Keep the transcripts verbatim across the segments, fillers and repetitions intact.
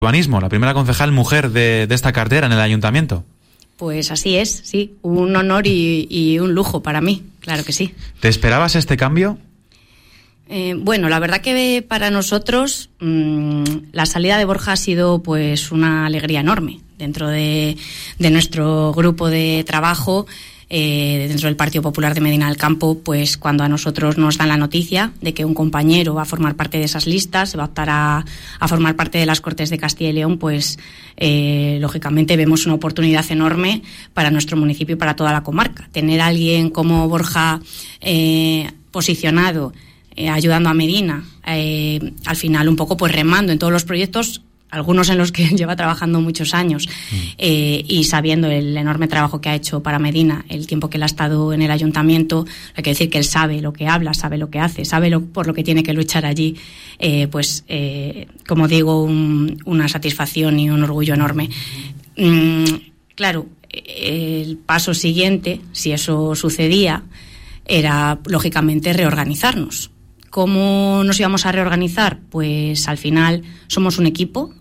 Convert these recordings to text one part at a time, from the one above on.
Urbanismo, la primera concejal mujer de, de esta cartera en el ayuntamiento. Pues así es, sí, un honor y, y un lujo para mí, claro que sí. ¿Te esperabas este cambio? Eh, bueno, la verdad que para nosotros mmm, la salida de Borja ha sido pues una alegría enorme dentro de, de nuestro grupo de trabajo. Eh, dentro del Partido Popular de Medina del Campo, pues cuando a nosotros nos dan la noticia de que un compañero va a formar parte de esas listas, se va a optar a, a formar parte de las Cortes de Castilla y León, pues eh, lógicamente vemos una oportunidad enorme para nuestro municipio y para toda la comarca. Tener a alguien como Borja eh, posicionado, eh, ayudando a Medina, eh, al final un poco pues remando en todos los proyectos, algunos en los que lleva trabajando muchos años, mm. eh, y sabiendo el enorme trabajo que ha hecho para Medina, el tiempo que él ha estado en el ayuntamiento, hay que decir que él sabe lo que habla, sabe lo que hace, sabe lo, por lo que tiene que luchar allí, eh, pues, eh, como digo, un, una satisfacción y un orgullo enorme. Mm, claro, el paso siguiente, si eso sucedía, era, lógicamente, reorganizarnos. ¿Cómo nos íbamos a reorganizar? Pues, al final, somos un equipo.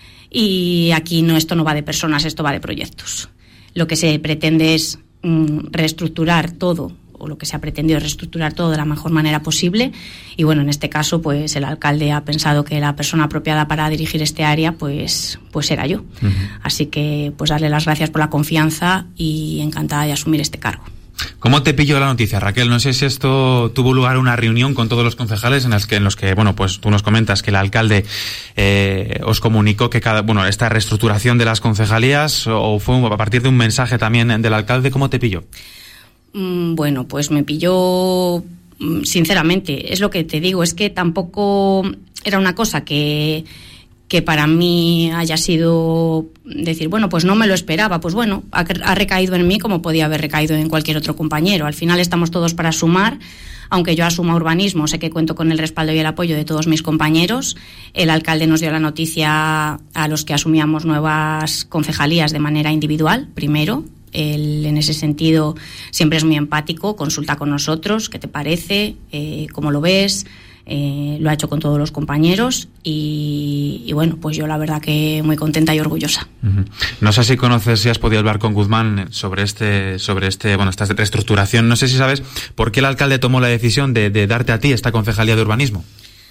Y aquí no, esto no va de personas, esto va de proyectos. Lo que se pretende es mm, reestructurar todo, o lo que se ha pretendido es reestructurar todo de la mejor manera posible. Y bueno, en este caso, pues el alcalde ha pensado que la persona apropiada para dirigir este área, pues, pues era yo. Uh-huh. Así que, pues darle las gracias por la confianza y encantada de asumir este cargo. ¿Cómo te pilló la noticia, Raquel? No sé si esto tuvo lugar una reunión con todos los concejales en las que, en los que, bueno, pues tú nos comentas que el alcalde eh, os comunicó que cada, bueno, esta reestructuración de las concejalías, o fue a partir de un mensaje también del alcalde. ¿Cómo te pilló? Mm, bueno, pues me pilló, sinceramente, es lo que te digo, es que tampoco era una cosa que que para mí haya sido decir, bueno, pues no me lo esperaba, pues bueno, ha, ha recaído en mí como podía haber recaído en cualquier otro compañero. Al final estamos todos para sumar, aunque yo asuma urbanismo, sé que cuento con el respaldo y el apoyo de todos mis compañeros. El alcalde nos dio la noticia a los que asumíamos nuevas concejalías de manera individual, primero. Él, en ese sentido, siempre es muy empático, consulta con nosotros, ¿qué te parece? Eh, ¿Cómo lo ves? Eh, lo ha hecho con todos los compañeros y, y bueno, pues yo la verdad que muy contenta y orgullosa. Uh-huh. No sé si conoces, si has podido hablar con Guzmán sobre este, sobre este, bueno, esta reestructuración. No sé si sabes por qué el alcalde tomó la decisión de, de darte a ti esta concejalía de urbanismo.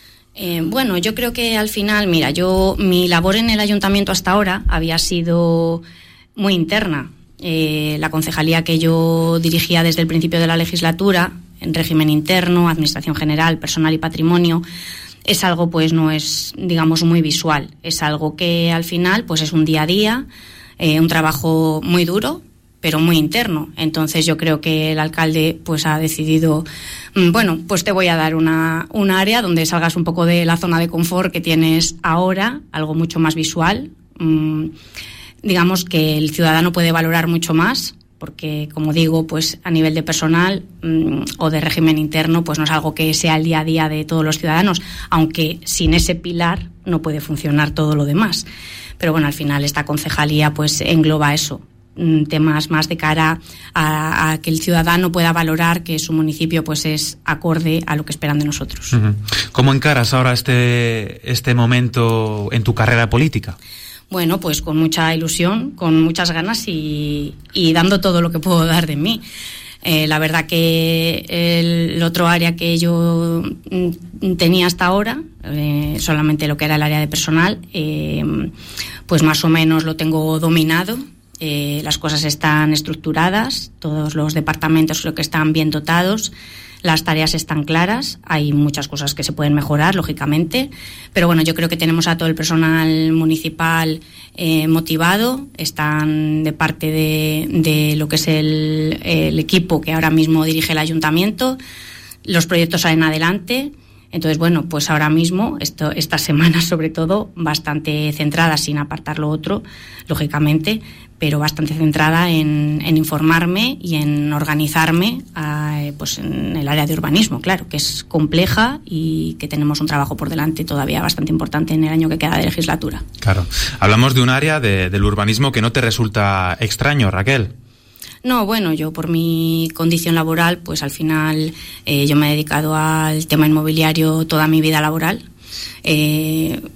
Eh, bueno, yo creo que al final, mira, yo mi labor en el ayuntamiento hasta ahora había sido muy interna. Eh, la concejalía que yo dirigía desde el principio de la legislatura, en régimen interno, administración general, personal y patrimonio, es algo, pues no es, digamos, muy visual. Es algo que al final, pues es un día a día, eh, un trabajo muy duro, pero muy interno. Entonces yo creo que el alcalde, pues ha decidido, bueno, pues te voy a dar una, una área donde salgas un poco de la zona de confort que tienes ahora, algo mucho más visual. Mmm, digamos que el ciudadano puede valorar mucho más, porque, como digo, pues a nivel de personal mmm, o de régimen interno, pues no es algo que sea el día a día de todos los ciudadanos, aunque sin ese pilar no puede funcionar todo lo demás. Pero bueno, al final esta concejalía pues engloba eso, mmm, temas más de cara a, a que el ciudadano pueda valorar que su municipio pues es acorde a lo que esperan de nosotros. Uh-huh. ¿Cómo encaras ahora este, este momento en tu carrera política? Bueno, pues con mucha ilusión, con muchas ganas y, y dando todo lo que puedo dar de mí. Eh, la verdad que el otro área que yo tenía hasta ahora, eh, solamente lo que era el área de personal, eh, pues más o menos lo tengo dominado. Eh, las cosas están estructuradas, todos los departamentos creo que están bien dotados. Las tareas están claras, hay muchas cosas que se pueden mejorar, lógicamente, pero bueno, yo creo que tenemos a todo el personal municipal eh, motivado, están de parte de, de lo que es el, el equipo que ahora mismo dirige el ayuntamiento, los proyectos salen adelante. Entonces, bueno, pues ahora mismo, esto, estas semanas sobre todo, bastante centrada, sin apartar lo otro, lógicamente, pero bastante centrada en, en informarme y en organizarme eh, pues en el área de urbanismo, claro, que es compleja y que tenemos un trabajo por delante todavía bastante importante en el año que queda de legislatura. Claro. Hablamos de un área de, del urbanismo que no te resulta extraño, Raquel. No, bueno, yo por mi condición laboral, pues al final eh, yo me he dedicado al tema inmobiliario toda mi vida laboral. Eh,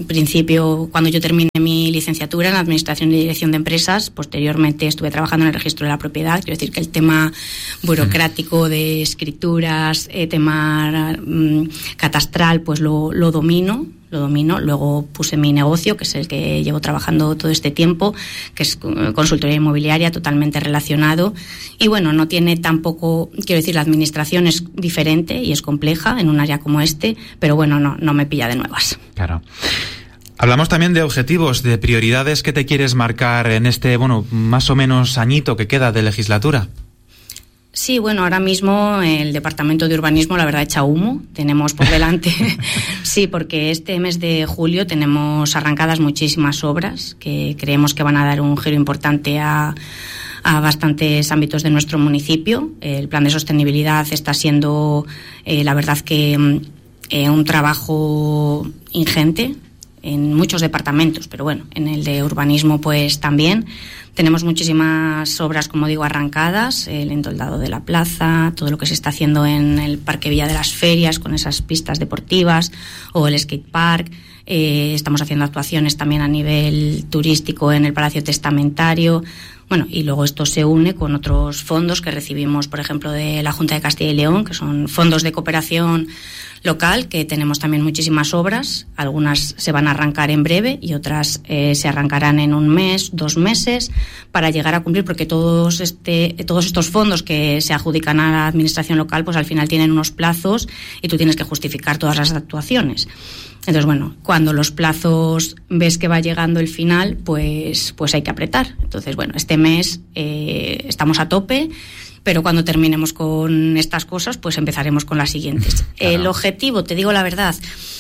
en principio, cuando yo terminé mi licenciatura en Administración y Dirección de Empresas, posteriormente estuve trabajando en el registro de la propiedad. Quiero decir que el tema burocrático de escrituras, eh, tema mm, catastral, pues lo, lo domino. Lo domino. Luego puse mi negocio, que es el que llevo trabajando todo este tiempo, que es consultoría inmobiliaria, totalmente relacionado. Y bueno, no tiene tampoco, quiero decir, la administración es diferente y es compleja en un área como este, pero bueno, no, no me pilla de nuevas. Claro. Hablamos también de objetivos, de prioridades que te quieres marcar en este, bueno, más o menos añito que queda de legislatura. Sí, bueno, ahora mismo el Departamento de Urbanismo, la verdad, echa humo. Tenemos por delante, sí, porque este mes de julio tenemos arrancadas muchísimas obras que creemos que van a dar un giro importante a, a bastantes ámbitos de nuestro municipio. El plan de sostenibilidad está siendo, eh, la verdad, que eh, un trabajo ingente en muchos departamentos, pero bueno, en el de urbanismo pues también. Tenemos muchísimas obras, como digo, arrancadas, el entoldado de la plaza, todo lo que se está haciendo en el Parque Villa de las Ferias con esas pistas deportivas o el skate park. Eh, estamos haciendo actuaciones también a nivel turístico en el Palacio Testamentario. Bueno, y luego esto se une con otros fondos que recibimos, por ejemplo, de la Junta de Castilla y León, que son fondos de cooperación local, que tenemos también muchísimas obras. Algunas se van a arrancar en breve y otras eh, se arrancarán en un mes, dos meses, para llegar a cumplir, porque todos este todos estos fondos que se adjudican a la administración local, pues al final tienen unos plazos y tú tienes que justificar todas las actuaciones. Entonces, bueno, cuando los plazos ves que va llegando el final, pues, pues hay que apretar. Entonces, bueno, este mes eh, estamos a tope, pero cuando terminemos con estas cosas, pues empezaremos con las siguientes. Claro. El objetivo, te digo la verdad,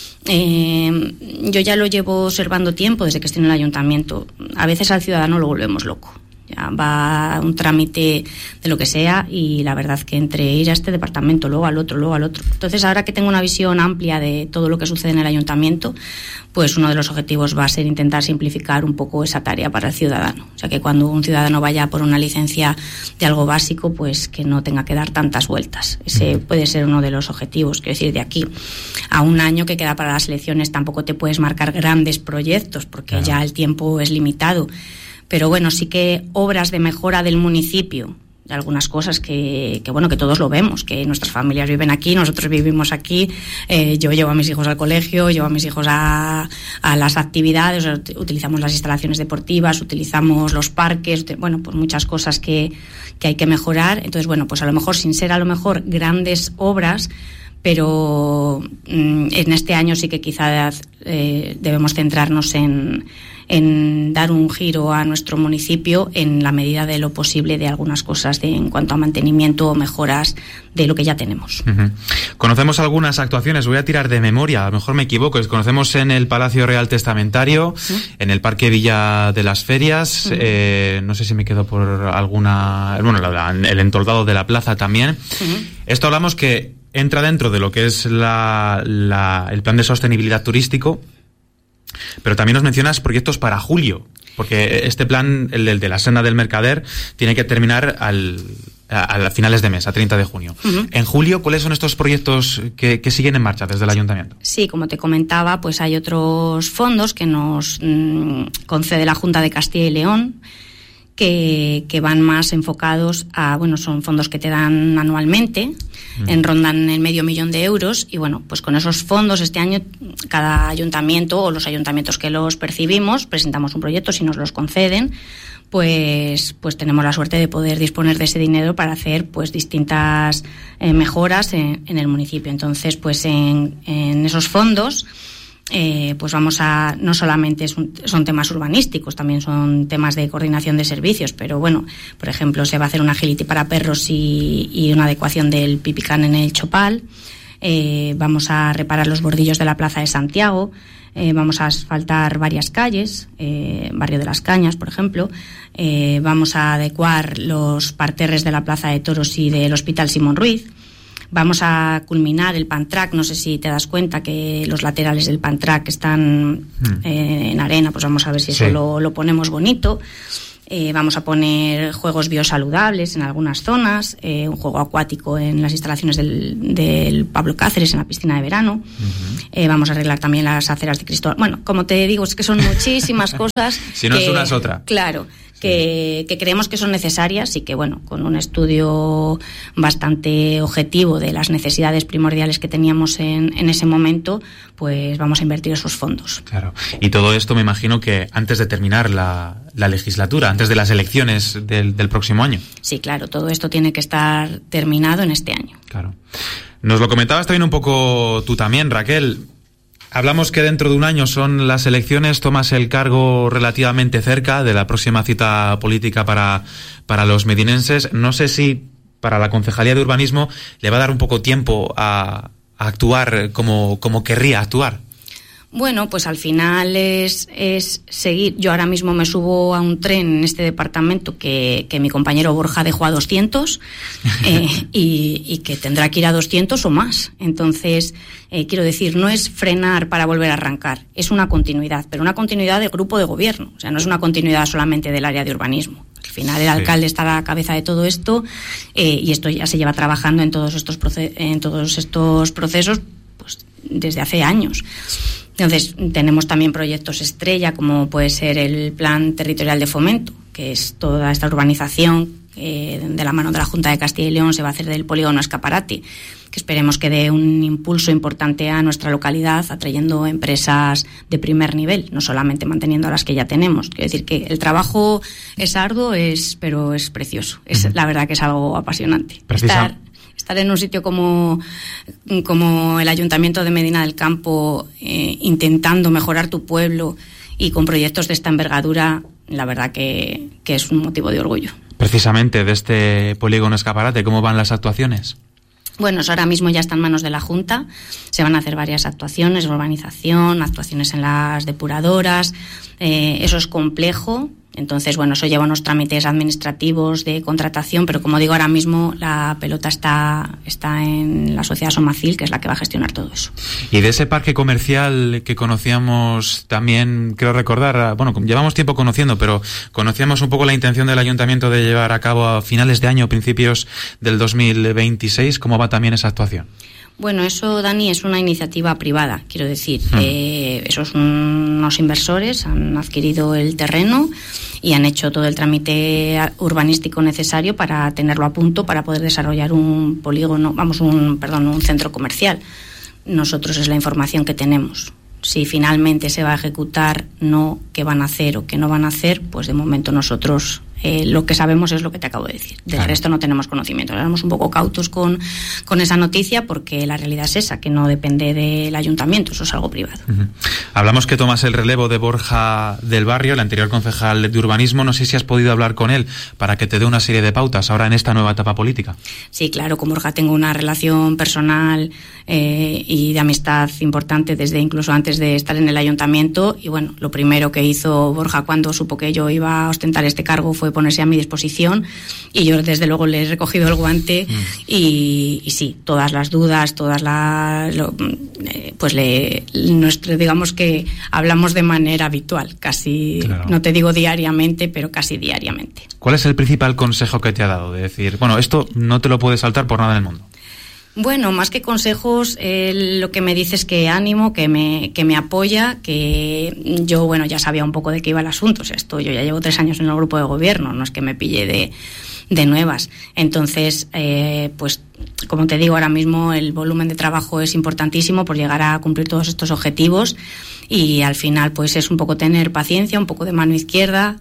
eh, yo ya lo llevo observando tiempo desde que estoy en el ayuntamiento. A veces al ciudadano lo volvemos loco. Ya va un trámite de lo que sea y la verdad que entre ir a este departamento, luego al otro, luego al otro. Entonces, ahora que tengo una visión amplia de todo lo que sucede en el ayuntamiento, pues uno de los objetivos va a ser intentar simplificar un poco esa tarea para el ciudadano. O sea, que cuando un ciudadano vaya por una licencia de algo básico, pues que no tenga que dar tantas vueltas. Ese puede ser uno de los objetivos. Quiero decir, de aquí a un año que queda para las elecciones tampoco te puedes marcar grandes proyectos porque claro, ya el tiempo es limitado. Pero bueno, sí que obras de mejora del municipio, de algunas cosas que, que bueno, que todos lo vemos, que nuestras familias viven aquí, nosotros vivimos aquí, eh, yo llevo a mis hijos al colegio, llevo a mis hijos a, a las actividades, utilizamos las instalaciones deportivas, utilizamos los parques, bueno, pues muchas cosas que, que hay que mejorar. Entonces, bueno, pues a lo mejor, sin ser a lo mejor grandes obras, pero mm, en este año sí que quizás eh, debemos centrarnos en, en dar un giro a nuestro municipio en la medida de lo posible de algunas cosas de, en cuanto a mantenimiento o mejoras de lo que ya tenemos. Uh-huh. Conocemos algunas actuaciones, voy a tirar de memoria, a lo mejor me equivoco, conocemos en el Palacio Real Testamentario, uh-huh, en el Parque Villa de las Ferias, uh-huh, eh, no sé si me quedo por alguna, bueno, la, el entoldado de la plaza también. Uh-huh. Esto hablamos que entra dentro de lo que es la, la, el plan de sostenibilidad turístico, pero también nos mencionas proyectos para julio, porque este plan, el, el de la senda del Mercader, tiene que terminar al, a, a finales de mes, a treinta de junio. Uh-huh. En julio, ¿cuáles son estos proyectos que, que siguen en marcha desde el ayuntamiento? Sí, como te comentaba, pues hay otros fondos que nos mmm, concede la Junta de Castilla y León, Que, que van más enfocados a, bueno, son fondos que te dan anualmente, mm. en rondan el medio millón de euros, y bueno, pues con esos fondos este año cada ayuntamiento o los ayuntamientos que los percibimos presentamos un proyecto, si nos los conceden, pues pues tenemos la suerte de poder disponer de ese dinero para hacer pues distintas eh, mejoras en, en el municipio. Entonces, pues en, en esos fondos Eh, pues vamos a, no solamente son, son temas urbanísticos, también son temas de coordinación de servicios, pero bueno, por ejemplo, se va a hacer una agility para perros y, y una adecuación del pipicán en el Chopal, eh, vamos a reparar los bordillos de la Plaza de Santiago, eh, vamos a asfaltar varias calles, eh, Barrio de las Cañas, por ejemplo, eh, vamos a adecuar los parterres de la Plaza de Toros y del Hospital Simón Ruiz. Vamos a culminar el Pantrack, no sé si te das cuenta que los laterales del Pantrack están mm. eh, en arena, pues vamos a ver si sí. eso lo, lo ponemos bonito. Eh, vamos a poner juegos biosaludables en algunas zonas, eh, un juego acuático en las instalaciones del, del Pablo Cáceres, en la piscina de verano. Uh-huh. Eh, vamos a arreglar también las aceras de Cristóbal. Bueno, como te digo, es que son muchísimas cosas. Si no que, es una, es otra. Claro. Que, que creemos que son necesarias y que, bueno, con un estudio bastante objetivo de las necesidades primordiales que teníamos en, en ese momento, pues vamos a invertir esos fondos. Claro. Y todo esto me imagino que antes de terminar la, la legislatura, antes de las elecciones del, del próximo año. Sí, claro, todo esto tiene que estar terminado en este año. Claro. Nos lo comentabas también un poco tú también, Raquel. Hablamos que dentro de un año son las elecciones, tomas el cargo relativamente cerca de la próxima cita política para, para los medinenses. No sé si para la Concejalía de Urbanismo le va a dar un poco tiempo a, a actuar como, como querría actuar. Bueno, pues al final es, es seguir. Yo ahora mismo me subo a un tren en este departamento que, que mi compañero Borja dejó a doscientos eh, y, y que tendrá que ir a doscientos o más. Entonces, eh, quiero decir, no es frenar para volver a arrancar, es una continuidad, pero una continuidad de grupo de gobierno. O sea, no es una continuidad solamente del área de urbanismo. Al final el sí. alcalde está a la cabeza de todo esto eh, y esto ya se lleva trabajando en todos estos, proce- en todos estos procesos pues, desde hace años. Entonces, tenemos también proyectos estrella, como puede ser el Plan Territorial de Fomento, que es toda esta urbanización eh, de la mano de la Junta de Castilla y León se va a hacer del polígono Escaparate, que esperemos que dé un impulso importante a nuestra localidad, atrayendo empresas de primer nivel, no solamente manteniendo las que ya tenemos. Quiero decir que el trabajo es arduo, es, pero es precioso. Es, uh-huh. La verdad que es algo apasionante. Precisa. Estar, Estar en un sitio como, como el Ayuntamiento de Medina del Campo, eh, intentando mejorar tu pueblo y con proyectos de esta envergadura, la verdad que, que es un motivo de orgullo. Precisamente de este polígono Escaparate, ¿cómo van las actuaciones? Bueno, eso ahora mismo ya está en manos de la Junta. Se van a hacer varias actuaciones, urbanización, actuaciones en las depuradoras. Eh, eso es complejo. Entonces, bueno, eso lleva unos trámites administrativos de contratación, pero como digo, ahora mismo la pelota está, está en la sociedad Somacil, que es la que va a gestionar todo eso. Y de ese parque comercial que conocíamos también, creo recordar, bueno, llevamos tiempo conociendo, pero conocíamos un poco la intención del ayuntamiento de llevar a cabo a finales de año, principios del dos mil veintiséis. ¿Cómo va también esa actuación? Bueno, eso, Dani, es una iniciativa privada, quiero decir. Mm. Eh, esos unos inversores han adquirido el terreno y han hecho todo el trámite urbanístico necesario para tenerlo a punto para poder desarrollar un polígono, vamos, un, perdón, un centro comercial. Nosotros es la información que tenemos. Si finalmente se va a ejecutar, no qué van a hacer o qué no van a hacer, pues de momento nosotros eh, lo que sabemos es lo que te acabo de decir. Del claro. resto no tenemos conocimiento. Éramos un poco cautos con, con esa noticia porque la realidad es esa, que no depende del ayuntamiento, eso es algo privado. Uh-huh. Hablamos que tomas el relevo de Borja del Barrio, el anterior concejal de urbanismo. No sé si has podido hablar con él para que te dé una serie de pautas ahora en esta nueva etapa política. Sí, claro, con Borja tengo una relación personal eh, y de amistad importante desde incluso antes de estar en el ayuntamiento y bueno, lo primero que hizo Borja cuando supo que yo iba a ostentar este cargo fue ponerse a mi disposición y yo desde luego le he recogido el guante mm. y, y sí, todas las dudas, todas las lo, eh, pues le nuestro, digamos que hablamos de manera habitual, casi claro. no te digo diariamente, pero casi diariamente. ¿Cuál es el principal consejo que te ha dado? De decir, bueno, esto no te lo puedes saltar por nada en el mundo. Bueno, más que consejos, eh, lo que me dice es que ánimo, que me, que me apoya, que yo, bueno, ya sabía un poco de qué iba el asunto. O sea, esto, yo ya llevo tres años en el grupo de gobierno, no es que me pille de, de nuevas. Entonces, eh, pues, como te digo, ahora mismo el volumen de trabajo es importantísimo por llegar a cumplir todos estos objetivos y al final, pues, es un poco tener paciencia, un poco de mano izquierda.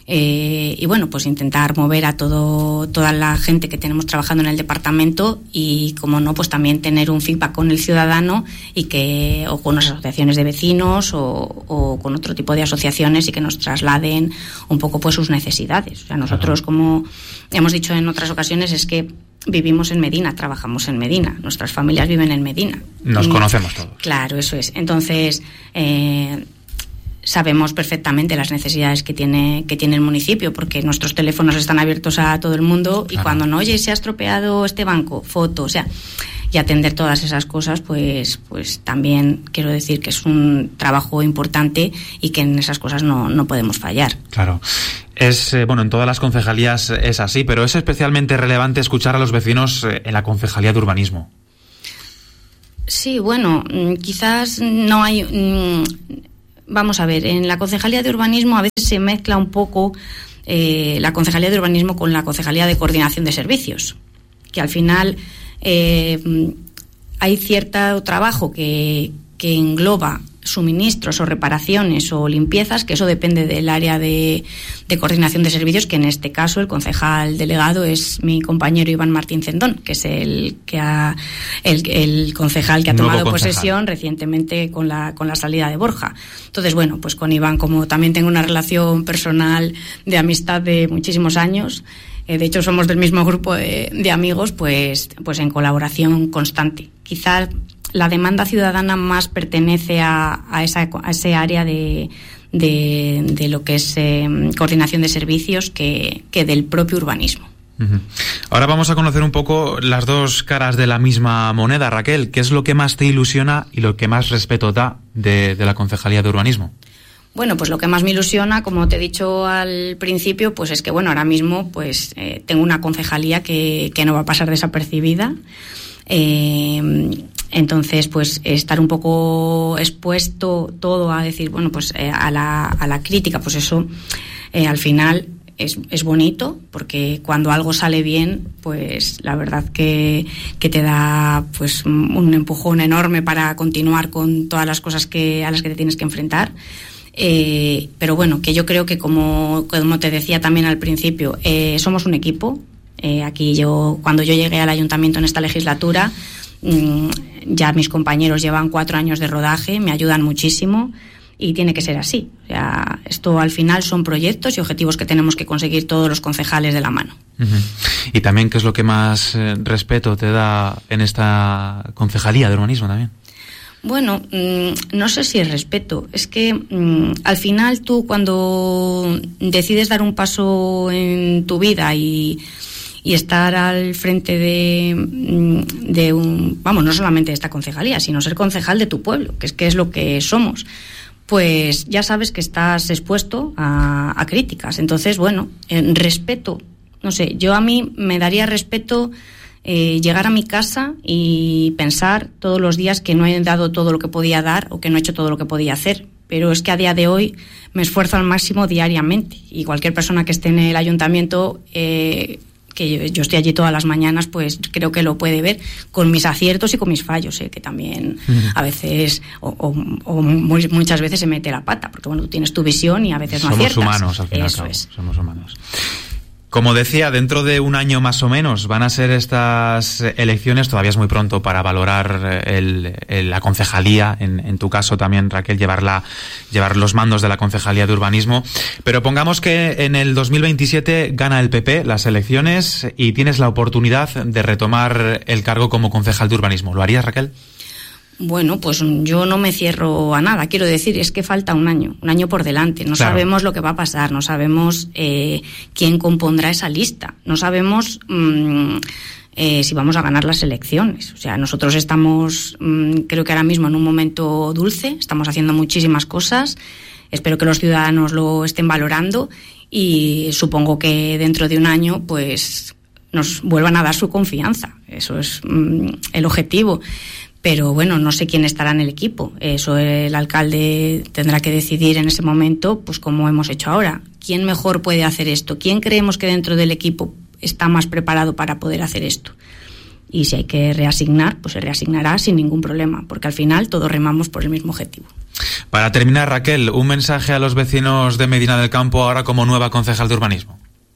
Eh, y bueno, pues intentar mover a todo toda la gente que tenemos trabajando en el departamento y, como no, pues también tener un feedback con el ciudadano y que o con las asociaciones de vecinos o, o con otro tipo de asociaciones y que nos trasladen un poco pues sus necesidades. O sea, nosotros, como hemos dicho en otras ocasiones, es que vivimos en Medina, trabajamos en Medina, nuestras familias viven en Medina. Nos conocemos todos. Claro, eso es. Entonces, eh, sabemos perfectamente las necesidades que tiene que tiene el municipio, porque nuestros teléfonos están abiertos a todo el mundo y claro. cuando no, oye, se ha estropeado este banco, foto, o sea, y atender todas esas cosas, pues pues también quiero decir que es un trabajo importante y que en esas cosas no, no podemos fallar. Claro. Es, eh, bueno, en todas las concejalías es así, pero es especialmente relevante escuchar a los vecinos eh, en la concejalía de urbanismo. Sí, bueno, quizás no hay... Vamos a ver, en la concejalía de urbanismo a veces se mezcla un poco eh, la concejalía de urbanismo con la concejalía de coordinación de servicios, que al final eh, hay cierto trabajo que, que engloba suministros o reparaciones o limpiezas, que eso depende del área de, de coordinación de servicios, que en este caso el concejal delegado es mi compañero Iván Martín Cendón, que es el que ha el, el concejal que ha tomado posesión recientemente con la con la salida de Borja. Entonces, bueno, pues con Iván, como también tengo una relación personal de amistad de muchísimos años, eh, de hecho somos del mismo grupo de, de amigos, pues pues en colaboración constante. Quizás la demanda ciudadana más pertenece a, a, esa, a ese área de, de, de lo que es eh, coordinación de servicios que, que del propio urbanismo. Uh-huh. Ahora vamos a conocer un poco las dos caras de la misma moneda. Raquel, ¿qué es lo que más te ilusiona y lo que más respeto da de, de la concejalía de urbanismo? Bueno, pues lo que más me ilusiona, como te he dicho al principio, pues es que, bueno, ahora mismo pues eh, tengo una concejalía que, que no va a pasar desapercibida. Eh, entonces, pues estar un poco expuesto todo a decir, bueno, pues eh, a la a la crítica, pues eso eh, al final es, es bonito, porque cuando algo sale bien, pues la verdad que, que te da pues un empujón enorme para continuar con todas las cosas que a las que te tienes que enfrentar. Eh, pero bueno, que yo creo que como, como te decía también al principio, eh, somos un equipo. Eh, aquí yo, cuando yo llegué al ayuntamiento en esta legislatura, mmm, ya mis compañeros llevan cuatro años de rodaje, me ayudan muchísimo y tiene que ser así. O sea, esto al final son proyectos y objetivos que tenemos que conseguir todos los concejales de la mano. Uh-huh. Y también, ¿qué es lo que más eh, respeto te da en esta concejalía de urbanismo también? Bueno, mmm, no sé si es respeto. Es que mmm, al final tú, cuando decides dar un paso en tu vida y y estar al frente de, de un, vamos, no solamente de esta concejalía, sino ser concejal de tu pueblo, que es que es lo que somos, pues ya sabes que estás expuesto a, a críticas. Entonces, bueno, en respeto, no sé, yo a mí me daría respeto eh, llegar a mi casa y pensar todos los días que no he dado todo lo que podía dar o que no he hecho todo lo que podía hacer. Pero es que a día de hoy me esfuerzo al máximo diariamente, y cualquier persona que esté en el ayuntamiento, eh, que yo, yo estoy allí todas las mañanas, pues creo que lo puede ver con mis aciertos y con mis fallos, ¿eh? Que también uh-huh. a veces o, o, o muy, muchas veces se mete la pata, porque bueno, tú tienes tu visión y a veces no somos aciertas. Somos humanos, al fin y al cabo. Es. Somos humanos. Como decía, dentro de un año más o menos van a ser estas elecciones. Todavía es muy pronto para valorar el, el, la concejalía, en, en tu caso también, Raquel, llevarla, llevar los mandos de la concejalía de urbanismo. Pero pongamos que en el dos mil veintisiete gana el P P las elecciones y tienes la oportunidad de retomar el cargo como concejal de urbanismo. ¿Lo harías, Raquel? Bueno, pues yo no me cierro a nada. Quiero decir, es que falta un año, un año por delante. No claro. sabemos lo que va a pasar, no sabemos eh, quién compondrá esa lista, no sabemos mmm, eh, si vamos a ganar las elecciones. O sea, nosotros estamos, mmm, creo que ahora mismo en un momento dulce, estamos haciendo muchísimas cosas. Espero que los ciudadanos lo estén valorando y supongo que dentro de un año, pues, nos vuelvan a dar su confianza. Eso es mmm, el objetivo. Pero bueno, no sé quién estará en el equipo. Eso el alcalde tendrá que decidir en ese momento, pues como hemos hecho ahora. ¿Quién mejor puede hacer esto? ¿Quién creemos que dentro del equipo está más preparado para poder hacer esto? Y si hay que reasignar, pues se reasignará sin ningún problema, porque al final todos remamos por el mismo objetivo. Para terminar, Raquel, un mensaje a los vecinos de Medina del Campo ahora como nueva concejal de urbanismo.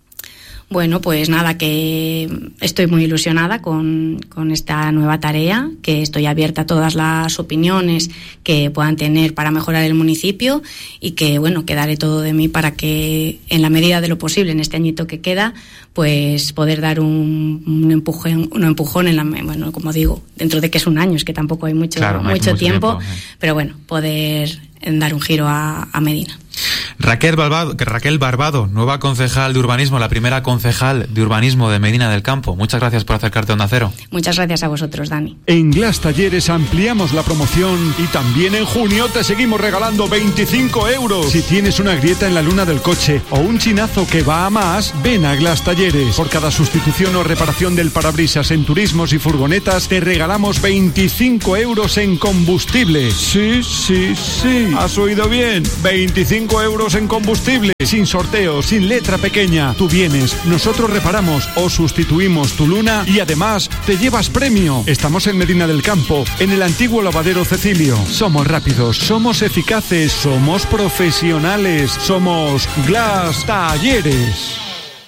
Bueno, pues nada, que estoy muy ilusionada con, con esta nueva tarea, que estoy abierta a todas las opiniones que puedan tener para mejorar el municipio y que, bueno, que daré todo de mí para que, en la medida de lo posible, en este añito que queda, pues poder dar un, un empujón, un empujón en la, bueno, como digo, dentro de que es un año, es que tampoco hay mucho, claro, no hay mucho, mucho tiempo, tiempo, ¿eh? Pero bueno, poder dar un giro a, a Medina. Raquel Barbado, Raquel Barbado, nueva concejal de urbanismo, la primera concejal de urbanismo de Medina del Campo. Muchas gracias por acercarte a Onda Cero. Muchas gracias a vosotros, Dani. En Glass Talleres ampliamos la promoción y también en junio te seguimos regalando veinticinco euros. Si tienes una grieta en la luna del coche o un chinazo que va a más, ven a Glass Talleres. Por cada sustitución o reparación del parabrisas en turismos y furgonetas, te regalamos veinticinco euros en combustible. Sí, sí, sí. ¿Has oído bien? veinticinco euros en combustible, sin sorteo, sin letra pequeña. Tú vienes, nosotros reparamos o sustituimos tu luna y además te llevas premio. Estamos en Medina del Campo, en el antiguo lavadero Cecilio. Somos rápidos, somos eficaces, somos profesionales, somos Glass Talleres.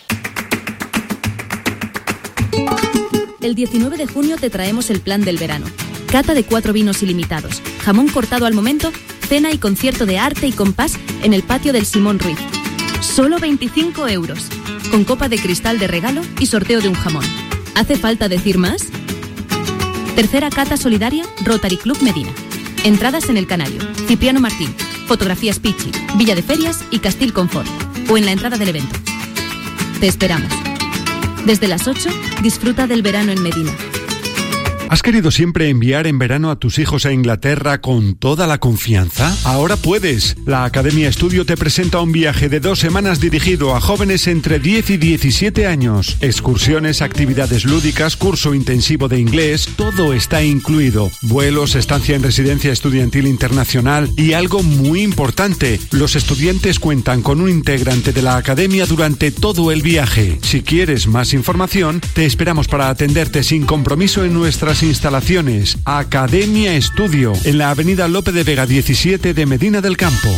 El diecinueve de junio te traemos el plan del verano. Cata de cuatro vinos ilimitados, jamón cortado al momento, cena y concierto de arte y compás en el patio del Simón Ruiz. Solo veinticinco euros, con copa de cristal de regalo y sorteo de un jamón. ¿Hace falta decir más? Tercera cata solidaria Rotary Club Medina. Entradas en El Canario, Cipriano Martín, Fotografías Pichi, Villa de Ferias y Castil Confort. O en la entrada del evento. Te esperamos. Desde las ocho, disfruta del verano en Medina. ¿Has querido siempre enviar en verano a tus hijos a Inglaterra con toda la confianza? Ahora puedes. La Academia Estudio te presenta un viaje de dos semanas dirigido a jóvenes entre diez y diecisiete años. Excursiones, actividades lúdicas, curso intensivo de inglés, todo está incluido. Vuelos, estancia en residencia estudiantil internacional y algo muy importante, los estudiantes cuentan con un integrante de la Academia durante todo el viaje. Si quieres más información, te esperamos para atenderte sin compromiso en nuestras instalaciones. Academia Estudio, en la avenida Lope de Vega diecisiete de Medina del Campo.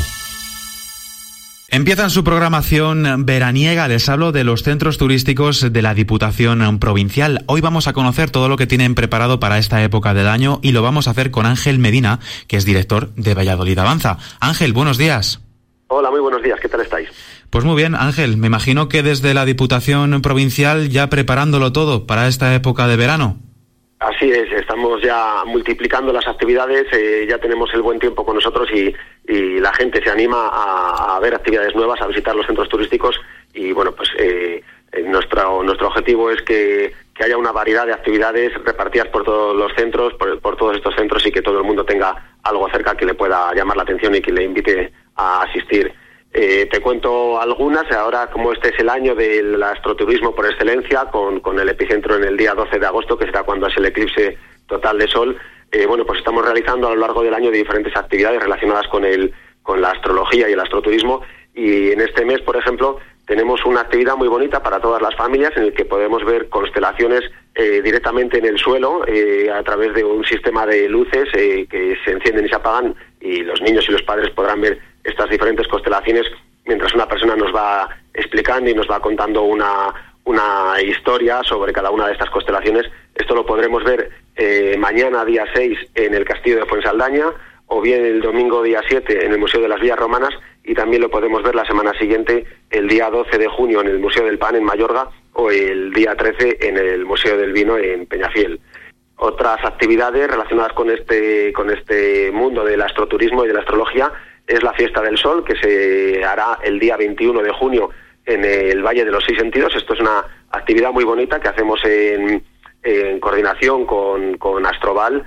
Empiezan su programación veraniega. Les hablo de los centros turísticos de la Diputación Provincial. Hoy vamos a conocer todo lo que tienen preparado para esta época del año y lo vamos a hacer con Ángel Medina, que es director de Valladolid Avanza. Ángel, buenos días. Hola, muy buenos días. ¿Qué tal estáis? Pues muy bien, Ángel. Me imagino que desde la Diputación Provincial ya preparándolo todo para esta época de verano. Así es, estamos ya multiplicando las actividades, eh, ya tenemos el buen tiempo con nosotros y, y la gente se anima a, a ver actividades nuevas, a visitar los centros turísticos y bueno, pues eh, nuestro nuestro objetivo es que, que haya una variedad de actividades repartidas por todos los centros, por, por todos estos centros y que todo el mundo tenga algo cerca que le pueda llamar la atención y que le invite a asistir. Eh, te cuento algunas. Ahora, como este es el año del astroturismo por excelencia, con, con el epicentro en el día doce de agosto, que será cuando es el eclipse total de sol, eh, bueno, pues estamos realizando a lo largo del año diferentes actividades relacionadas con el con la astrología y el astroturismo. Y en este mes, por ejemplo, tenemos una actividad muy bonita para todas las familias en el que podemos ver constelaciones eh, directamente en el suelo eh, a través de un sistema de luces eh, que se encienden y se apagan, y los niños y los padres podrán ver estas diferentes constelaciones mientras una persona nos va explicando y nos va contando una, una historia sobre cada una de estas constelaciones. Esto lo podremos ver eh, mañana, día seis, en el Castillo de Fuensaldaña, o bien el domingo, día siete, en el Museo de las Villas Romanas, y también lo podemos ver la semana siguiente, el día doce de junio, en el Museo del Pan en Mayorga, o el día trece en el Museo del Vino en Peñafiel. Otras actividades relacionadas con este, con este mundo del astroturismo y de la astrología es la Fiesta del Sol, que se hará el día veintiuno de junio en el Valle de los Seis Sentidos. Esto es una actividad muy bonita que hacemos en, en coordinación con, con Astroval,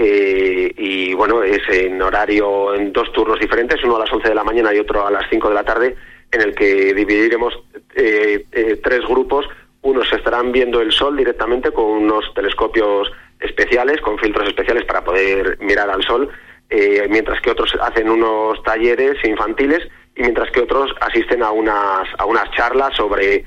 eh, y bueno, es en horario, en dos turnos diferentes, uno a las once de la mañana y otro a las cinco de la tarde, en el que dividiremos eh, eh, tres grupos. Unos estarán viendo el sol directamente con unos telescopios especiales, con filtros especiales para poder mirar al sol, Eh, mientras que otros hacen unos talleres infantiles y mientras que otros asisten a unas a unas charlas sobre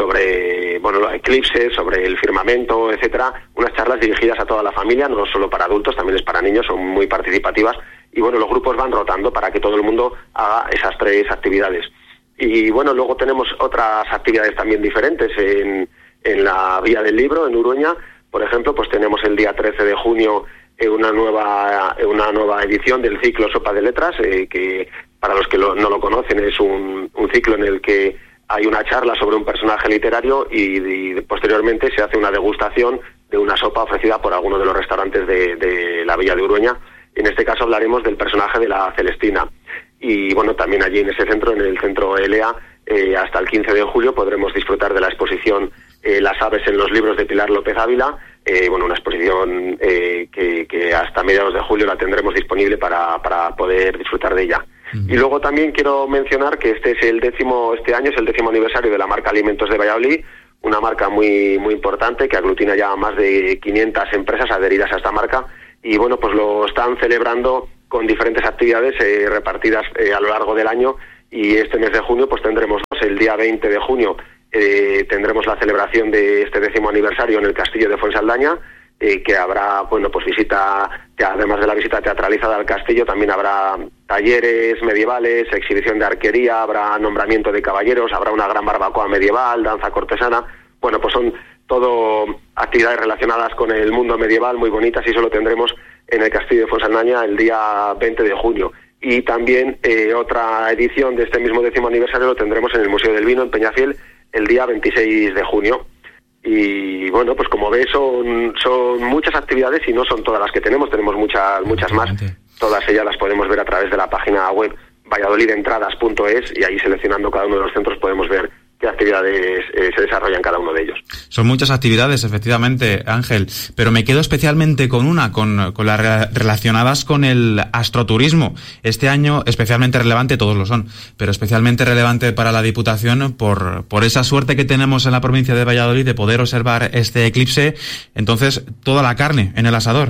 sobre bueno los eclipses, sobre el firmamento, etcétera, unas charlas dirigidas a toda la familia, no solo para adultos, también es para niños, son muy participativas y bueno, los grupos van rotando para que todo el mundo haga esas tres actividades. Y bueno, luego tenemos otras actividades también diferentes en en la Vía del Libro en Urueña, por ejemplo, pues tenemos el día trece de junio una nueva una nueva edición del ciclo Sopa de Letras, eh, que para los que lo, no lo conocen es un, un ciclo en el que hay una charla sobre un personaje literario y, y posteriormente se hace una degustación de una sopa ofrecida por alguno de los restaurantes de, de la Villa de Urueña. En este caso hablaremos del personaje de la Celestina. y bueno, también allí en ese centro, en el centro E L E A, eh, hasta el quince de julio podremos disfrutar de la exposición eh, Las aves en los libros de Pilar López Ávila, eh, bueno, una exposición eh, que, que hasta mediados de julio la tendremos disponible para, para poder disfrutar de ella. Uh-huh. Y luego también quiero mencionar que este es el décimo, este año es el décimo aniversario de la marca Alimentos de Valladolid, una marca muy muy importante que aglutina ya más de quinientas empresas adheridas a esta marca, y bueno, pues lo están celebrando con diferentes actividades eh, repartidas eh, a lo largo del año, y este mes de junio pues tendremos el día veinte de junio eh, tendremos la celebración de este décimo aniversario en el Castillo de Fuensaldaña, eh, que habrá, bueno, pues visita, que además de la visita teatralizada al castillo, también habrá talleres medievales, exhibición de arquería, habrá nombramiento de caballeros, habrá una gran barbacoa medieval, danza cortesana. Bueno, pues son todo actividades relacionadas con el mundo medieval muy bonitas, y eso lo tendremos en el Castillo de Fuensaldaña el día veinte de junio. Y también eh, otra edición de este mismo décimo aniversario lo tendremos en el Museo del Vino en Peñafiel el día veintiséis de junio. Y bueno, pues como ves, son, son muchas actividades y no son todas las que tenemos, tenemos muchas muchas más. Todas ellas las podemos ver a través de la página web valladolid entradas punto es, y ahí seleccionando cada uno de los centros podemos ver qué actividades eh, se desarrollan cada uno de ellos. Son muchas actividades, efectivamente, Ángel, pero me quedo especialmente con una, con, con las re- relacionadas con el astroturismo. Este año especialmente relevante, todos lo son, pero especialmente relevante para la Diputación por, por esa suerte que tenemos en la provincia de Valladolid de poder observar este eclipse. Entonces, toda la carne en el asador.